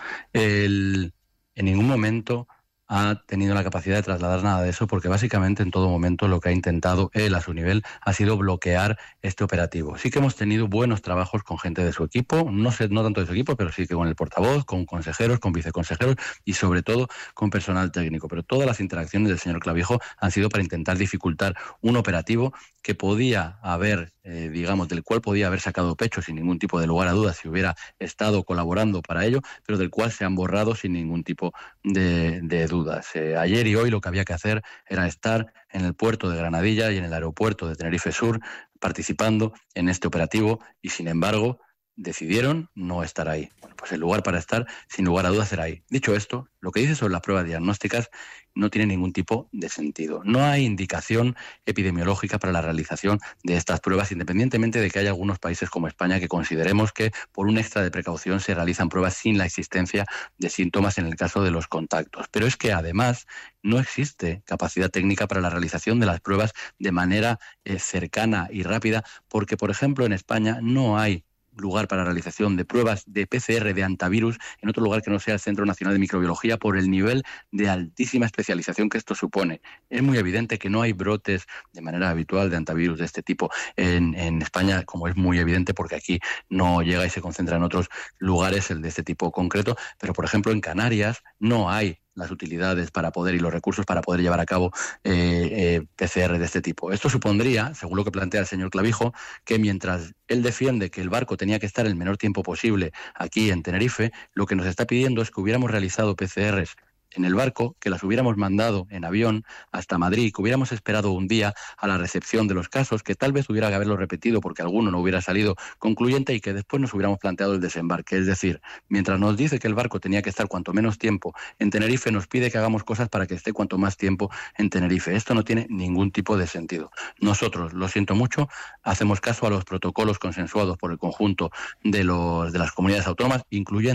Él en ningún momento ha tenido la capacidad de trasladar nada de eso, porque básicamente en todo momento lo que ha intentado él a su nivel ha sido bloquear este operativo. Sí que hemos tenido buenos trabajos con gente de su equipo, no sé, no tanto de su equipo, pero sí que con el portavoz, con consejeros, con viceconsejeros y sobre todo con personal técnico. Pero todas las interacciones del señor Clavijo han sido para intentar dificultar un operativo que podía haber, eh, digamos, del cual podía haber sacado pecho sin ningún tipo de lugar a dudas si hubiera estado colaborando para ello, pero del cual se han borrado sin ningún tipo de, de duda. Eh, ayer y hoy lo que había que hacer era estar en el puerto de Granadilla y en el aeropuerto de Tenerife Sur participando en este operativo y, sin embargo, decidieron no estar ahí. Bueno, pues el lugar para estar, sin lugar a dudas, era ahí. Dicho esto, lo que dice sobre las pruebas diagnósticas no tiene ningún tipo de sentido. No hay indicación epidemiológica para la realización de estas pruebas, independientemente de que haya algunos países como España que consideremos que por un extra de precaución se realizan pruebas sin la existencia de síntomas en el caso de los contactos. Pero es que además no existe capacidad técnica para la realización de las pruebas de manera eh, cercana y rápida, porque, por ejemplo, en España no hay lugar para realización de pruebas de P C R de antivirus en otro lugar que no sea el Centro Nacional de Microbiología por el nivel de altísima especialización que esto supone. Es muy evidente que no hay brotes de manera habitual de antivirus de este tipo en, en España, como es muy evidente porque aquí no llega y se concentra en otros lugares el de este tipo concreto, pero por ejemplo en Canarias no hay las utilidades para poder y los recursos para poder llevar a cabo eh, eh, P C R de este tipo. Esto supondría, según lo que plantea el señor Clavijo, que mientras él defiende que el barco tenía que estar el menor tiempo posible aquí en Tenerife, lo que nos está pidiendo es que hubiéramos realizado P C Rs en el barco, que las hubiéramos mandado en avión hasta Madrid, que hubiéramos esperado un día a la recepción de los casos, que tal vez hubiera que haberlo repetido porque alguno no hubiera salido concluyente y que después nos hubiéramos planteado el desembarque. Es decir, mientras nos dice que el barco tenía que estar cuanto menos tiempo en Tenerife, nos pide que hagamos cosas para que esté cuanto más tiempo en Tenerife. Esto no tiene ningún tipo de sentido. Nosotros, lo siento mucho, hacemos caso a los protocolos consensuados por el conjunto de, los, de las comunidades autónomas, incluyendo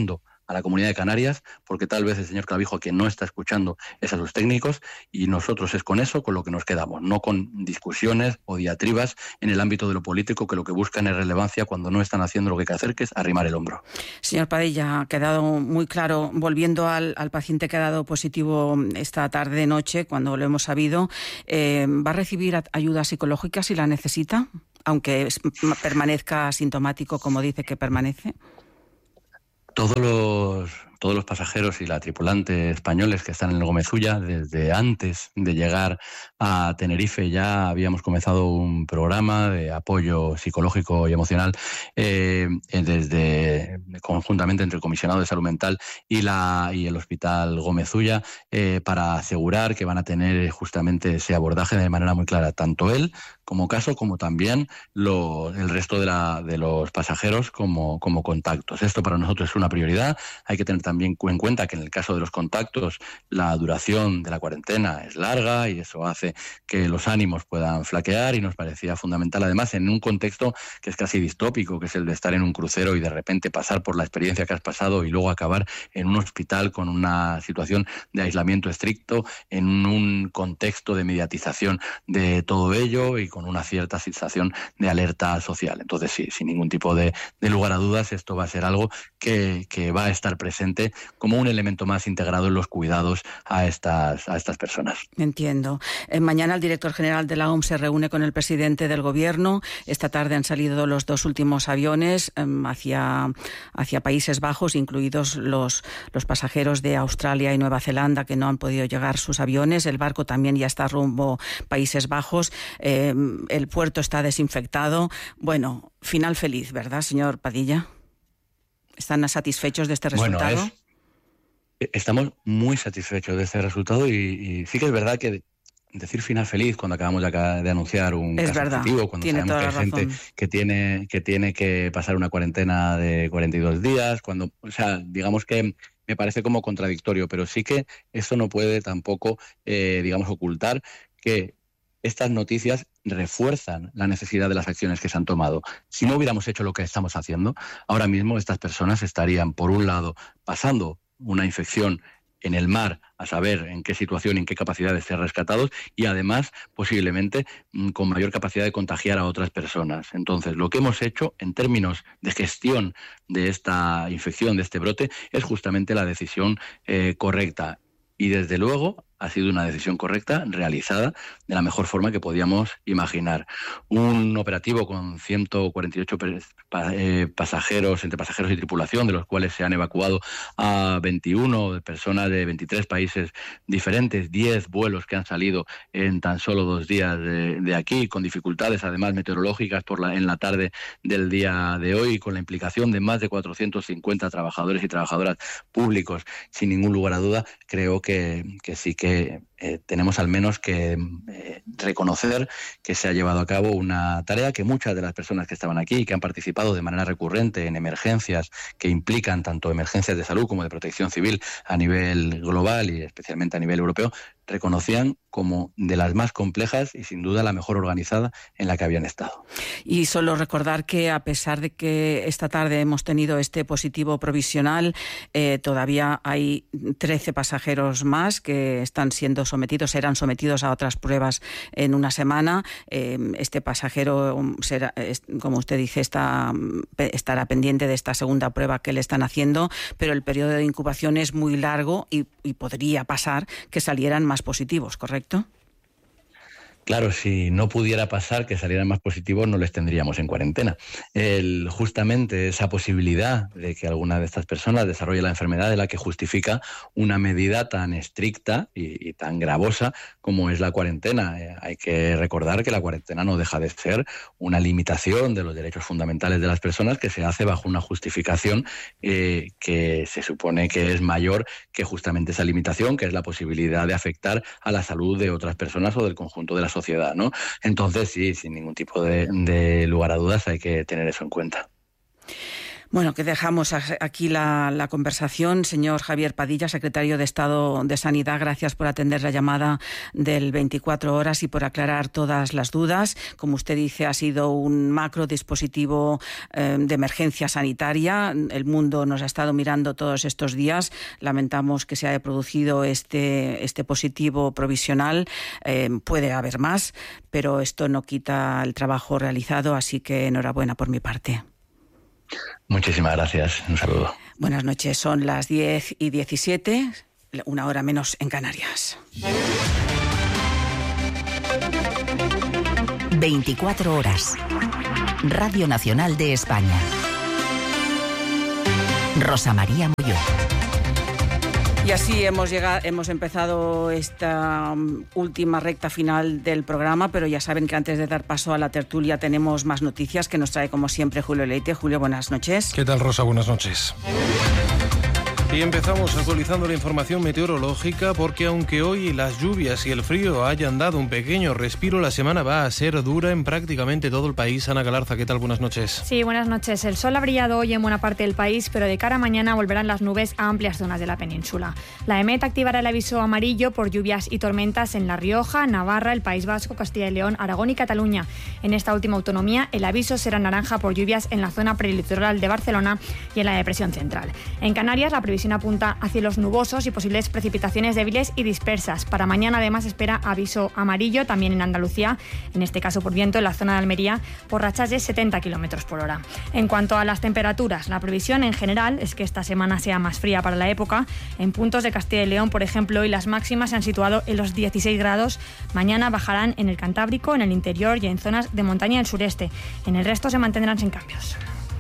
a la Comunidad de Canarias, porque tal vez el señor Clavijo, quien no está escuchando, es a sus técnicos, y nosotros es con eso con lo que nos quedamos, no con discusiones o diatribas en el ámbito de lo político, que lo que buscan es relevancia cuando no están haciendo lo que hay que hacer, que es arrimar el hombro. Señor Padilla, ha quedado muy claro, volviendo al, al paciente que ha dado positivo esta tarde-noche, cuando lo hemos sabido, eh, ¿va a recibir ayuda psicológica si la necesita, aunque permanezca asintomático, como dice que permanece? Todos los, todos los pasajeros y la tripulante españoles que están en el Gómez Ulla, desde antes de llegar a Tenerife ya habíamos comenzado un programa de apoyo psicológico y emocional eh, desde conjuntamente entre el Comisionado de Salud Mental y, la, y el Hospital Gómez Ulla eh, para asegurar que van a tener justamente ese abordaje de manera muy clara, tanto él como caso, como también lo, el resto de, la, de los pasajeros como, como contactos. Esto para nosotros es una prioridad. Hay que tener también en cuenta que en el caso de los contactos la duración de la cuarentena es larga y eso hace que los ánimos puedan flaquear, y nos parecía fundamental, además, en un contexto que es casi distópico, que es el de estar en un crucero y de repente pasar por la experiencia que has pasado y luego acabar en un hospital con una situación de aislamiento estricto, en un contexto de mediatización de todo ello y con una cierta sensación de alerta social. Entonces, sí, sin ningún tipo de, de lugar a dudas, esto va a ser algo que, que va a estar presente como un elemento más integrado en los cuidados a estas, a estas personas. Entiendo. Eh, mañana el director general de la O M S se reúne con el presidente del Gobierno. Esta tarde han salido los dos últimos aviones eh, hacia, hacia Países Bajos, incluidos los, los pasajeros de Australia y Nueva Zelanda que no han podido llegar sus aviones. El barco también ya está rumbo Países Bajos. Eh, el puerto está desinfectado. Bueno, final feliz, ¿verdad, señor Padilla? ¿Están satisfechos de este resultado? Bueno, es, estamos muy satisfechos de este resultado y, y sí que es verdad que decir final feliz cuando acabamos de, de anunciar un es caso verdad, positivo, cuando tiene sabemos que hay gente razón. que tiene, que tiene que pasar una cuarentena de cuarenta y dos días, cuando, o sea, digamos que me parece como contradictorio, pero sí que eso no puede tampoco, eh, digamos, ocultar que estas noticias refuerzan la necesidad de las acciones que se han tomado. Si no hubiéramos hecho lo que estamos haciendo, ahora mismo estas personas estarían, por un lado, pasando una infección en el mar, a saber en qué situación, en qué capacidad de ser rescatados, y además posiblemente con mayor capacidad de contagiar a otras personas. Entonces, lo que hemos hecho en términos de gestión de esta infección, de este brote, es justamente la decisión eh, correcta. Y desde luego ha sido una decisión correcta, realizada de la mejor forma que podíamos imaginar. Un operativo con ciento cuarenta y ocho pasajeros, entre pasajeros y tripulación, de los cuales se han evacuado a veintiuno personas de veintitrés países diferentes, diez vuelos que han salido en tan solo dos días de, de aquí, con dificultades además meteorológicas por la, en la tarde del día de hoy, con la implicación de más de cuatrocientos cincuenta trabajadores y trabajadoras públicos. Sin ningún lugar a duda, creo que, que sí que que eh, tenemos al menos que eh, reconocer que se ha llevado a cabo una tarea que muchas de las personas que estaban aquí y que han participado de manera recurrente en emergencias que implican tanto emergencias de salud como de protección civil a nivel global y especialmente a nivel europeo, reconocían como de las más complejas y sin duda la mejor organizada en la que habían estado. Y solo recordar que a pesar de que esta tarde hemos tenido este positivo provisional, eh, todavía hay trece pasajeros más que están siendo sometidos, serán sometidos a otras pruebas en una semana. Eh, este pasajero, será, como usted dice, está, estará pendiente de esta segunda prueba que le están haciendo, pero el periodo de incubación es muy largo y, y podría pasar que salieran más positivos, ¿correcto? Claro, si no pudiera pasar que salieran más positivos, no les tendríamos en cuarentena. El, justamente esa posibilidad de que alguna de estas personas desarrolle la enfermedad es la que justifica una medida tan estricta y, y tan gravosa como es la cuarentena. Eh, hay que recordar que la cuarentena no deja de ser una limitación de los derechos fundamentales de las personas que se hace bajo una justificación eh, que se supone que es mayor que justamente esa limitación, que es la posibilidad de afectar a la salud de otras personas o del conjunto de la sociedad, ¿no? Entonces, sí, sin ningún tipo de, de lugar a dudas hay que tener eso en cuenta. Bueno, que dejamos aquí la, la conversación. Señor Javier Padilla, secretario de Estado de Sanidad, gracias por atender la llamada del veinticuatro horas y por aclarar todas las dudas. Como usted dice, ha sido un macro dispositivo eh, de emergencia sanitaria. El mundo nos ha estado mirando todos estos días. Lamentamos que se haya producido este, este positivo provisional. Eh, puede haber más, pero esto no quita el trabajo realizado, así que enhorabuena por mi parte. Muchísimas gracias. Un saludo. Buenas noches. Son las diez y diecisiete, una hora menos en Canarias. veinticuatro horas. Radio Nacional de España. Rosa María Mulló. Y así hemos llegado, hemos empezado esta um, última recta final del programa, pero ya saben que antes de dar paso a la tertulia tenemos más noticias que nos trae como siempre Julio Leite. Julio, buenas noches. ¿Qué tal, Rosa? Buenas noches. Y empezamos actualizando la información meteorológica porque aunque hoy las lluvias y el frío hayan dado un pequeño respiro, la semana va a ser dura en prácticamente todo el país. Ana Galarza, ¿qué tal? Buenas noches. Sí, buenas noches. El sol ha brillado hoy en buena parte del país, pero de cara a mañana volverán las nubes a amplias zonas de la península. La EMET activará el aviso amarillo por lluvias y tormentas en La Rioja, Navarra, el País Vasco, Castilla y León, Aragón y Cataluña. En esta última autonomía, el aviso será naranja por lluvias en la zona prelitoral de Barcelona y en la depresión central. En Canarias, la previsión apunta a cielos nubosos y posibles precipitaciones débiles y dispersas. Para mañana además espera aviso amarillo también en Andalucía, en este caso por viento en la zona de Almería, por rachas de setenta kilómetros por hora. En cuanto a las temperaturas, la previsión en general es que esta semana sea más fría para la época. En puntos de Castilla y León, por ejemplo, hoy las máximas se han situado en los dieciséis grados. Mañana bajarán en el Cantábrico, en el interior y en zonas de montaña del sureste. En el resto se mantendrán sin cambios.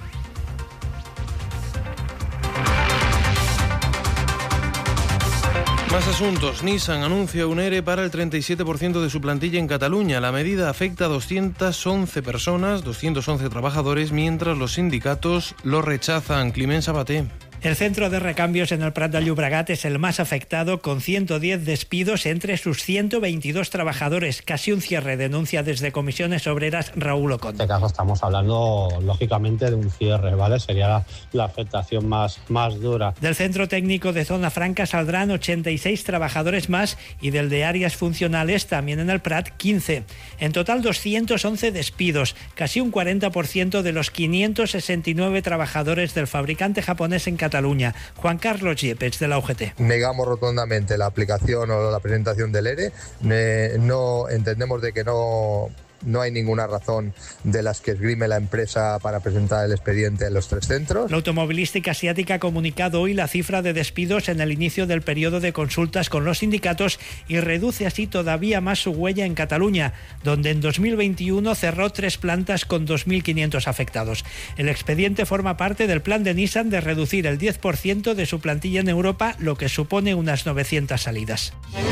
Más asuntos. Nissan anuncia un ERE para el treinta y siete por ciento de su plantilla en Cataluña. La medida afecta a doscientas once personas, doscientos once trabajadores, mientras los sindicatos lo rechazan. Climent Sabaté. El centro de recambios en el Prat de Llobregat es el más afectado, con ciento diez despidos entre sus ciento veintidós trabajadores. Casi un cierre, denuncia desde Comisiones Obreras Raúl Ocon. En este caso estamos hablando, lógicamente, de un cierre, ¿vale? Sería la, la afectación más, más dura. Del centro técnico de Zona Franca saldrán ochenta y seis trabajadores más y del de áreas funcionales, también en el Prat, quince. En total, doscientos once despidos, casi un cuarenta por ciento de los quinientos sesenta y nueve trabajadores del fabricante japonés en Cataluña. Juan Carlos Yepes, de la U G T. Negamos rotundamente la aplicación o la presentación del ERE. Eh, no entendemos de que no... No hay ninguna razón de las que esgrime la empresa para presentar el expediente en los tres centros. La automovilística asiática ha comunicado hoy la cifra de despidos en el inicio del periodo de consultas con los sindicatos y reduce así todavía más su huella en Cataluña, donde en dos mil veintiuno cerró tres plantas con dos mil quinientos afectados. El expediente forma parte del plan de Nissan de reducir el diez por ciento de su plantilla en Europa, lo que supone unas novecientas salidas.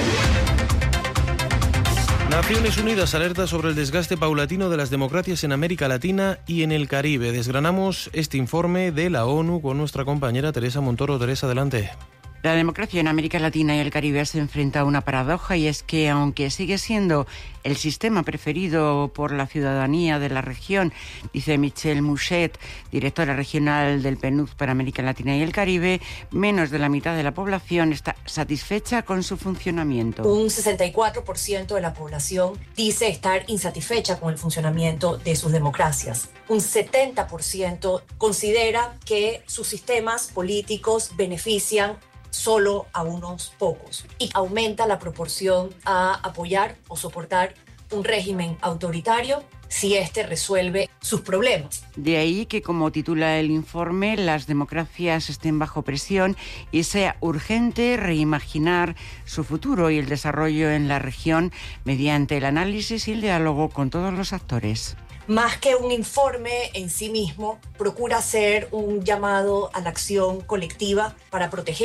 Naciones Unidas alerta sobre el desgaste paulatino de las democracias en América Latina y en el Caribe. Desgranamos este informe de la ONU con nuestra compañera Teresa Montoro. Teresa, adelante. La democracia en América Latina y el Caribe se enfrenta a una paradoja, y es que aunque sigue siendo el sistema preferido por la ciudadanía de la región, dice Michelle Mouchet, directora regional del P N U D para América Latina y el Caribe, menos de la mitad de la población está satisfecha con su funcionamiento. Un sesenta y cuatro por ciento de la población dice estar insatisfecha con el funcionamiento de sus democracias. Un setenta por ciento considera que sus sistemas políticos benefician solo a unos pocos, y aumenta la proporción a apoyar o soportar un régimen autoritario si éste resuelve sus problemas. De ahí que, como titula el informe, las democracias estén bajo presión y sea urgente reimaginar su futuro y el desarrollo en la región mediante el análisis y el diálogo con todos los actores. Más que un informe en sí mismo, procura ser un llamado a la acción colectiva para proteger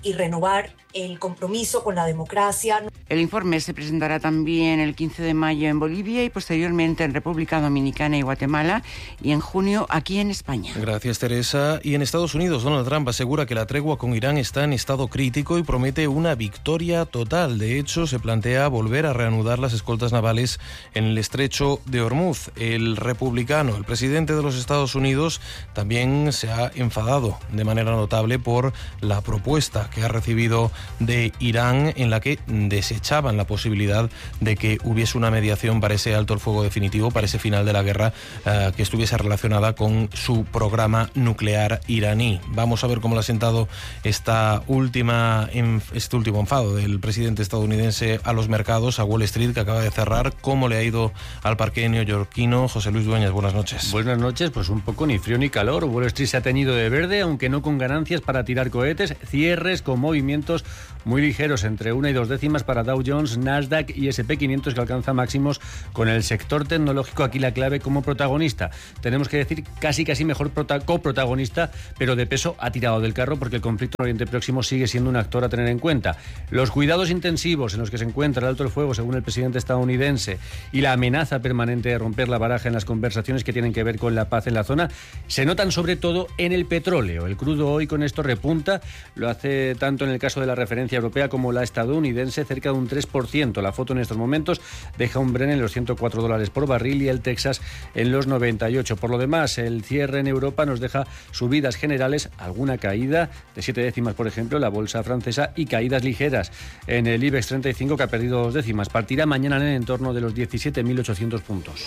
y renovar el compromiso con la democracia. El informe se presentará también el quince de mayo en Bolivia y posteriormente en República Dominicana y Guatemala y en junio aquí en España. Gracias, Teresa. Y en Estados Unidos, Donald Trump asegura que la tregua con Irán está en estado crítico y promete una victoria total. De hecho, se plantea volver a reanudar las escoltas navales en el estrecho de Hormuz. El republicano, el presidente de los Estados Unidos, también se ha enfadado de manera notable por la propuesta que ha recibido de Irán, en la que desechaban la posibilidad de que hubiese una mediación para ese alto el fuego definitivo, para ese final de la guerra, eh, que estuviese relacionada con su programa nuclear iraní. Vamos a ver cómo le ha sentado esta última, este último enfado del presidente estadounidense a los mercados, a Wall Street, que acaba de cerrar. ¿Cómo le ha ido al parque neoyorquino? José Luis Dueñas, buenas noches. Buenas noches, pues un poco ni frío ni calor. Wall Street se ha teñido de verde, aunque no con ganancias para tirar cohetes. Cierres con movimientos muy ligeros, entre una y dos décimas para Dow Jones, Nasdaq y ese and pe quinientos, que alcanza máximos con el sector tecnológico aquí la clave como protagonista. Tenemos que decir casi casi mejor prota- coprotagonista, pero de peso ha tirado del carro porque el conflicto en Oriente Próximo sigue siendo un actor a tener en cuenta. Los cuidados intensivos en los que se encuentra el alto el fuego, según el presidente estadounidense, y la amenaza permanente de romper la baraja en las conversaciones que tienen que ver con la paz en la zona, se notan sobre todo en el petróleo. El crudo hoy con esto repunta, lo hace tanto en el caso de la referencia europea como la estadounidense, cerca de un tres por ciento. La foto en estos momentos deja un Brent en los ciento cuatro dólares por barril y el Texas en los noventa y ocho. Por lo demás, el cierre en Europa nos deja subidas generales, alguna caída de siete décimas, por ejemplo, la bolsa francesa, y caídas ligeras en el IBEX treinta y cinco, que ha perdido dos décimas. Partirá mañana en el entorno de los diecisiete mil ochocientos puntos.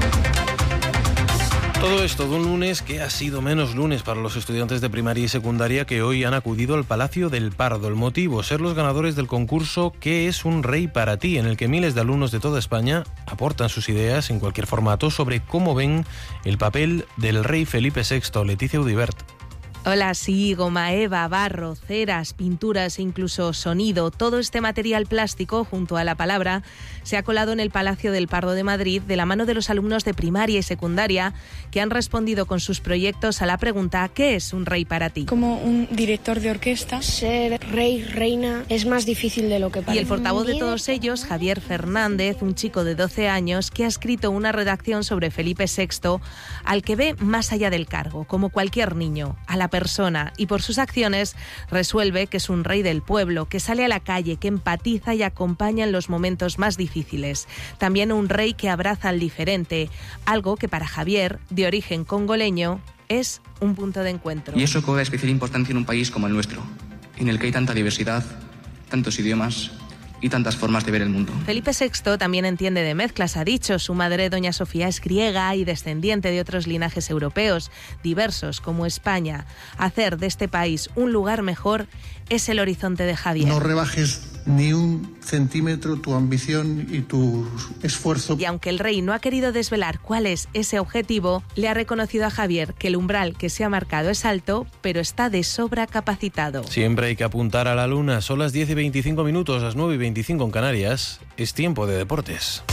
Todo esto de un lunes que ha sido menos lunes para los estudiantes de primaria y secundaria, que hoy han acudido al Palacio del Pardo. El motivo, ser los ganadores del concurso ¿Qué es un rey para ti?, en el que miles de alumnos de toda España aportan sus ideas en cualquier formato sobre cómo ven el papel del rey Felipe sexto. Leticia Udibert. Hola, sí, goma eva, barro, ceras, pinturas e incluso sonido. Todo este material plástico, junto a la palabra, se ha colado en el Palacio del Pardo de Madrid de la mano de los alumnos de primaria y secundaria que han respondido con sus proyectos a la pregunta ¿qué es un rey para ti? Como un director de orquesta, ser rey, reina, es más difícil de lo que parece. Y el portavoz de todos ellos, Javier Fernández, un chico de doce años que ha escrito una redacción sobre Felipe sexto, al que ve más allá del cargo, como cualquier niño, a la persona, y por sus acciones resuelve que es un rey del pueblo, que sale a la calle, que empatiza y acompaña en los momentos más difíciles. También un rey que abraza al diferente, algo que para Javier, de origen congoleño, es un punto de encuentro. Y eso cobra especial importancia en un país como el nuestro, en el que hay tanta diversidad, tantos idiomas y tantas formas de ver el mundo. Felipe sexto también entiende de mezclas, ha dicho. Su madre, doña Sofía, es griega y descendiente de otros linajes europeos, diversos como España. Hacer de este país un lugar mejor es el horizonte de Javier. No rebajes ni un centímetro tu ambición y tu esfuerzo. Y aunque el rey no ha querido desvelar cuál es ese objetivo, le ha reconocido a Javier que el umbral que se ha marcado es alto, pero está de sobra capacitado. Siempre hay que apuntar a la luna. Son las diez y veinticinco minutos, las nueve y veinticinco en Canarias. Es tiempo de deportes.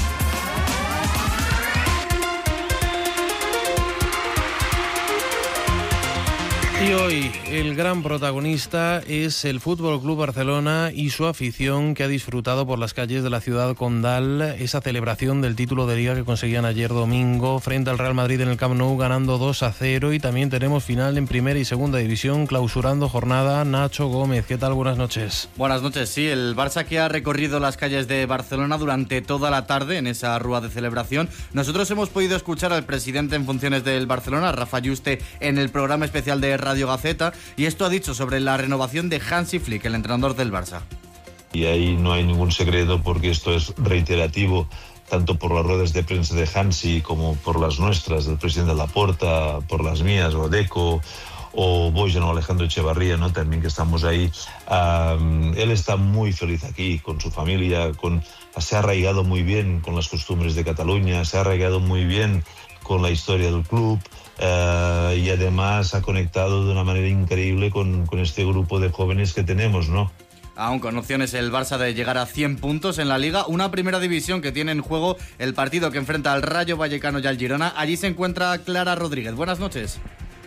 Y hoy el gran protagonista es el Fútbol Club Barcelona y su afición, que ha disfrutado por las calles de la ciudad condal esa celebración del título de Liga que conseguían ayer domingo frente al Real Madrid en el Camp Nou, ganando dos a cero. Y también tenemos final en Primera y Segunda División, clausurando jornada. Nacho Gómez, ¿qué tal? Buenas noches. Buenas noches. Sí, el Barça, que ha recorrido las calles de Barcelona durante toda la tarde en esa rúa de celebración. Nosotros hemos podido escuchar al presidente en funciones del Barcelona, Rafa Yuste, en el programa especial de Radio Gaceta, y esto ha dicho sobre la renovación de Hansi Flick, el entrenador del Barça. Y ahí no hay ningún secreto, porque esto es reiterativo tanto por las ruedas de prensa de Hansi como por las nuestras, del presidente Laporta, por las mías, o Deco, o Bojan o Alejandro Echevarría, ¿no? También, que estamos ahí. Um, él está muy feliz aquí, con su familia, con, se ha arraigado muy bien con las costumbres de Cataluña, se ha arraigado muy bien con la historia del club. Uh, y además ha conectado de una manera increíble con, con este grupo de jóvenes que tenemos, ¿no? Aún con opciones el Barça de llegar a cien puntos en la Liga, una primera división que tiene en juego el partido que enfrenta al Rayo Vallecano y al Girona. Allí se encuentra Clara Rodríguez. Buenas noches.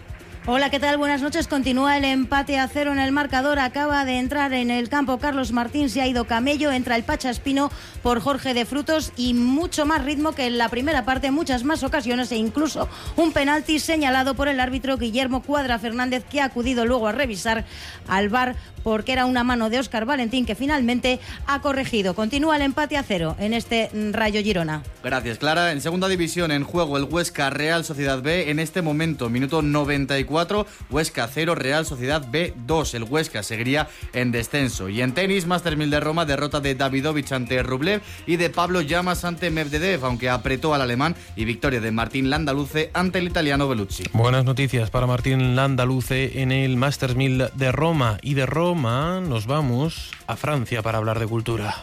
Hola, ¿qué tal? Buenas noches. Continúa el empate a cero en el marcador. Acaba de entrar en el campo Carlos Martín, se ha ido Camello, entra el Pachaspino por Jorge de Frutos y mucho más ritmo que en la primera parte, muchas más ocasiones e incluso un penalti señalado por el árbitro Guillermo Cuadra Fernández, que ha acudido luego a revisar al V A R porque era una mano de Óscar Valentín, que finalmente ha corregido. Continúa el empate a cero en este Rayo Girona. Gracias, Clara. En segunda división, en juego el Huesca Real Sociedad B. En este momento, minuto noventa y cuatro, Huesca cero, Real Sociedad B dos. El Huesca seguiría en descenso. Y en tenis, Masters mil de Roma, derrota de Davidovich ante Rublev y de Pablo Llamas ante Medvedev, aunque apretó al alemán, y victoria de Martín Landaluce ante el italiano Bellucci. Buenas noticias para Martín Landaluce en el Masters mil de Roma. Y de Roma nos vamos a Francia para hablar de cultura.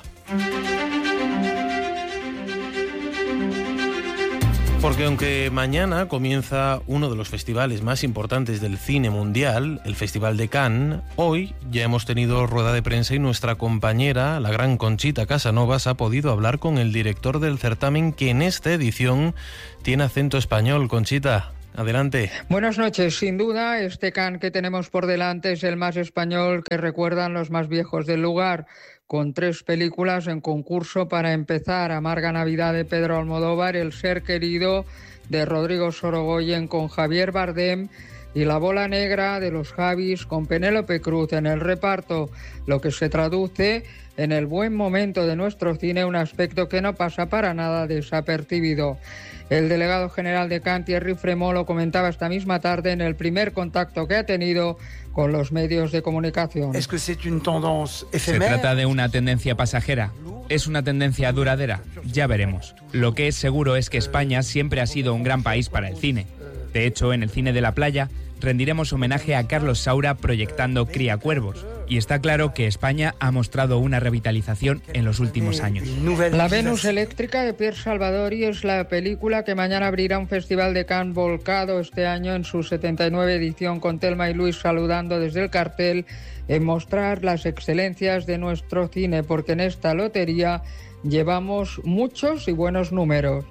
Porque aunque mañana comienza uno de los festivales más importantes del cine mundial, el Festival de Cannes, hoy ya hemos tenido rueda de prensa y nuestra compañera, la gran Conchita Casanovas, ha podido hablar con el director del certamen, que en esta edición tiene acento español. Conchita, adelante. Buenas noches. Sin duda, este Cannes que tenemos por delante es el más español que recuerdan los más viejos del lugar, con tres películas en concurso para empezar: Amarga Navidad de Pedro Almodóvar, El ser querido de Rodrigo Sorogoyen con Javier Bardem y La bola negra de los Javis con Penélope Cruz en el reparto, lo que se traduce en el buen momento de nuestro cine, un aspecto que no pasa para nada desapercibido. El delegado general de Cannes, Thierry Fremont, lo comentaba esta misma tarde en el primer contacto que ha tenido con los medios de comunicación. ¿Se trata de una tendencia pasajera? ¿Es una tendencia duradera? Ya veremos. Lo que es seguro es que España siempre ha sido un gran país para el cine. De hecho, en el cine de la playa rendiremos homenaje a Carlos Saura proyectando Criacuervos. Y está claro que España ha mostrado una revitalización en los últimos años. La Venus eléctrica de Pierre Salvadori es la película que mañana abrirá un festival de Cannes volcado este año en su setenta y nueve edición, con Thelma y Luis saludando desde el cartel en mostrar las excelencias de nuestro cine, porque en esta lotería llevamos muchos y buenos números.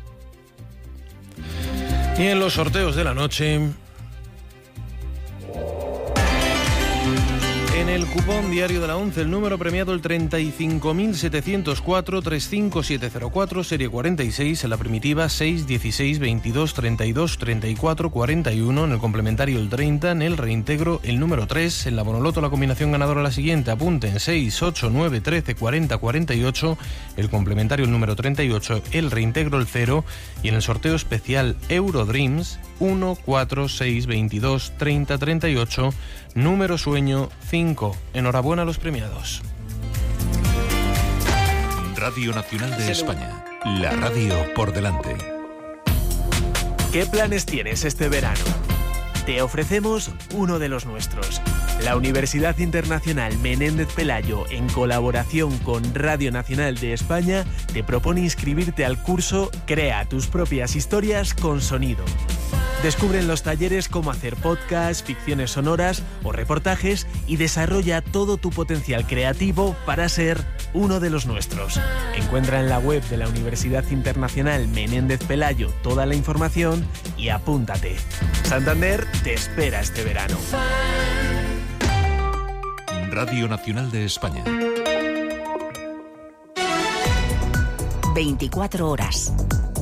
Y en los sorteos de la noche, en el cupón diario de la ONCE, el número premiado el treinta y cinco mil setecientos cuatro, treinta y cinco mil setecientos cuatro, serie cuarenta y seis, en la primitiva seis, dieciséis, veintidós, treinta y dos, treinta y cuatro, cuarenta y uno, en el complementario el treinta, en el reintegro el número tres, en la bonoloto la combinación ganadora la siguiente, apunten seis, ocho, nueve, trece, cuarenta, cuarenta y ocho, el complementario el número treinta y ocho, el reintegro el cero, y en el sorteo especial Eurodreams uno, cuatro, seis, veintidós, treinta, treinta y ocho, número sueño cinco. Enhorabuena a los premiados. Radio Nacional de España, la radio por delante. ¿Qué planes tienes este verano? Te ofrecemos uno de los nuestros. La Universidad Internacional Menéndez Pelayo, en colaboración con Radio Nacional de España, te propone inscribirte al curso Crea tus propias historias con sonido. Descubre en los talleres cómo hacer podcasts, ficciones sonoras o reportajes y desarrolla todo tu potencial creativo para ser uno de los nuestros. Encuentra en la web de la Universidad Internacional Menéndez Pelayo toda la información y apúntate. Santander te espera este verano. Radio Nacional de España. veinticuatro horas.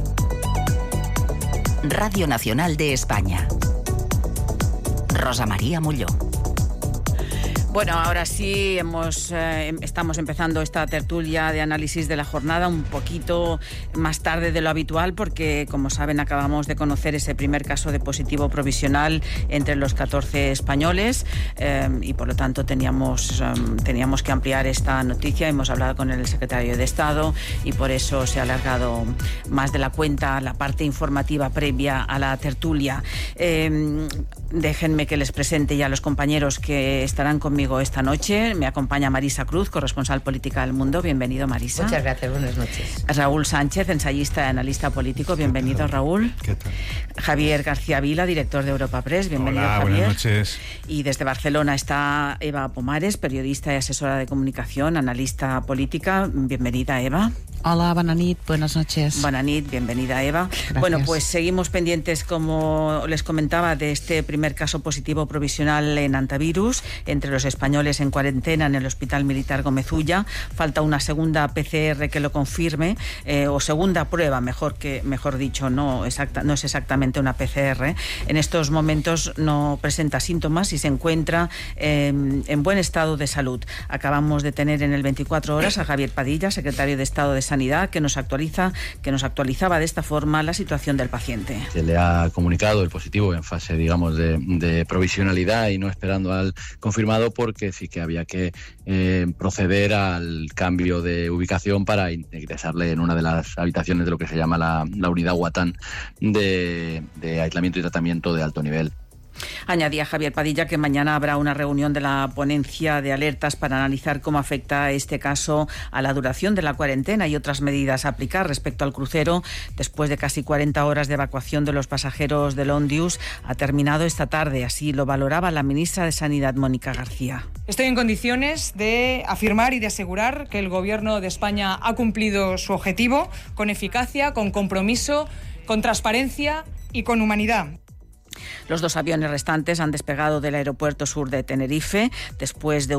Radio Nacional de España. Rosa María Mulló. Bueno, ahora sí hemos, eh, estamos empezando esta tertulia de análisis de la jornada un poquito más tarde de lo habitual porque, como saben, acabamos de conocer ese primer caso de positivo provisional entre los catorce españoles eh, y, por lo tanto, teníamos, eh, teníamos que ampliar esta noticia. Hemos hablado con el secretario de Estado y por eso se ha alargado más de la cuenta la parte informativa previa a la tertulia. Eh, déjenme que les presente ya a los compañeros que estarán conmigo esta noche. Me acompaña Marisa Cruz, corresponsal política del Mundo. Bienvenido, Marisa. Muchas gracias, buenas noches. Raúl Sánchez, ensayista y analista político. Bienvenido, Raúl. ¿Qué tal? Javier García Vila, director de Europa Press. Bienvenido, Hola, Javier. buenas noches. Y desde Barcelona está Eva Pomares, periodista y asesora de comunicación, analista política. Bienvenida, Eva. Hola, buenas nit, buenas noches. Buenas nit, bienvenida Eva. Gracias. Bueno, pues seguimos pendientes, como les comentaba, de este primer caso positivo provisional en antivirus entre los españoles en cuarentena en el Hospital Militar Gómez Ulla. Falta una segunda P C R que lo confirme, eh, o segunda prueba, mejor que mejor dicho, no, exacta, no es exactamente una P C R. En estos momentos no presenta síntomas y se encuentra eh, en buen estado de salud. Acabamos de tener en el veinticuatro horas a Javier Padilla, secretario de Estado de Sanidad, que nos actualiza, que nos actualizaba de esta forma la situación del paciente. Se le ha comunicado el positivo en fase, digamos, de, de provisionalidad y no esperando al confirmado, porque sí que había que eh, proceder al cambio de ubicación para ingresarle en una de las habitaciones de lo que se llama la, la unidad Guatán de, de aislamiento y tratamiento de alto nivel. Añadía Javier Padilla que mañana habrá una reunión de la ponencia de alertas para analizar cómo afecta este caso a la duración de la cuarentena y otras medidas a aplicar respecto al crucero. Después de casi cuarenta horas de evacuación de los pasajeros del Ondius, ha terminado esta tarde. Así lo valoraba la ministra de Sanidad, Mónica García. Estoy en condiciones de afirmar y de asegurar que el Gobierno de España ha cumplido su objetivo con eficacia, con compromiso, con transparencia y con humanidad. Los dos aviones restantes han despegado del aeropuerto sur de Tenerife después de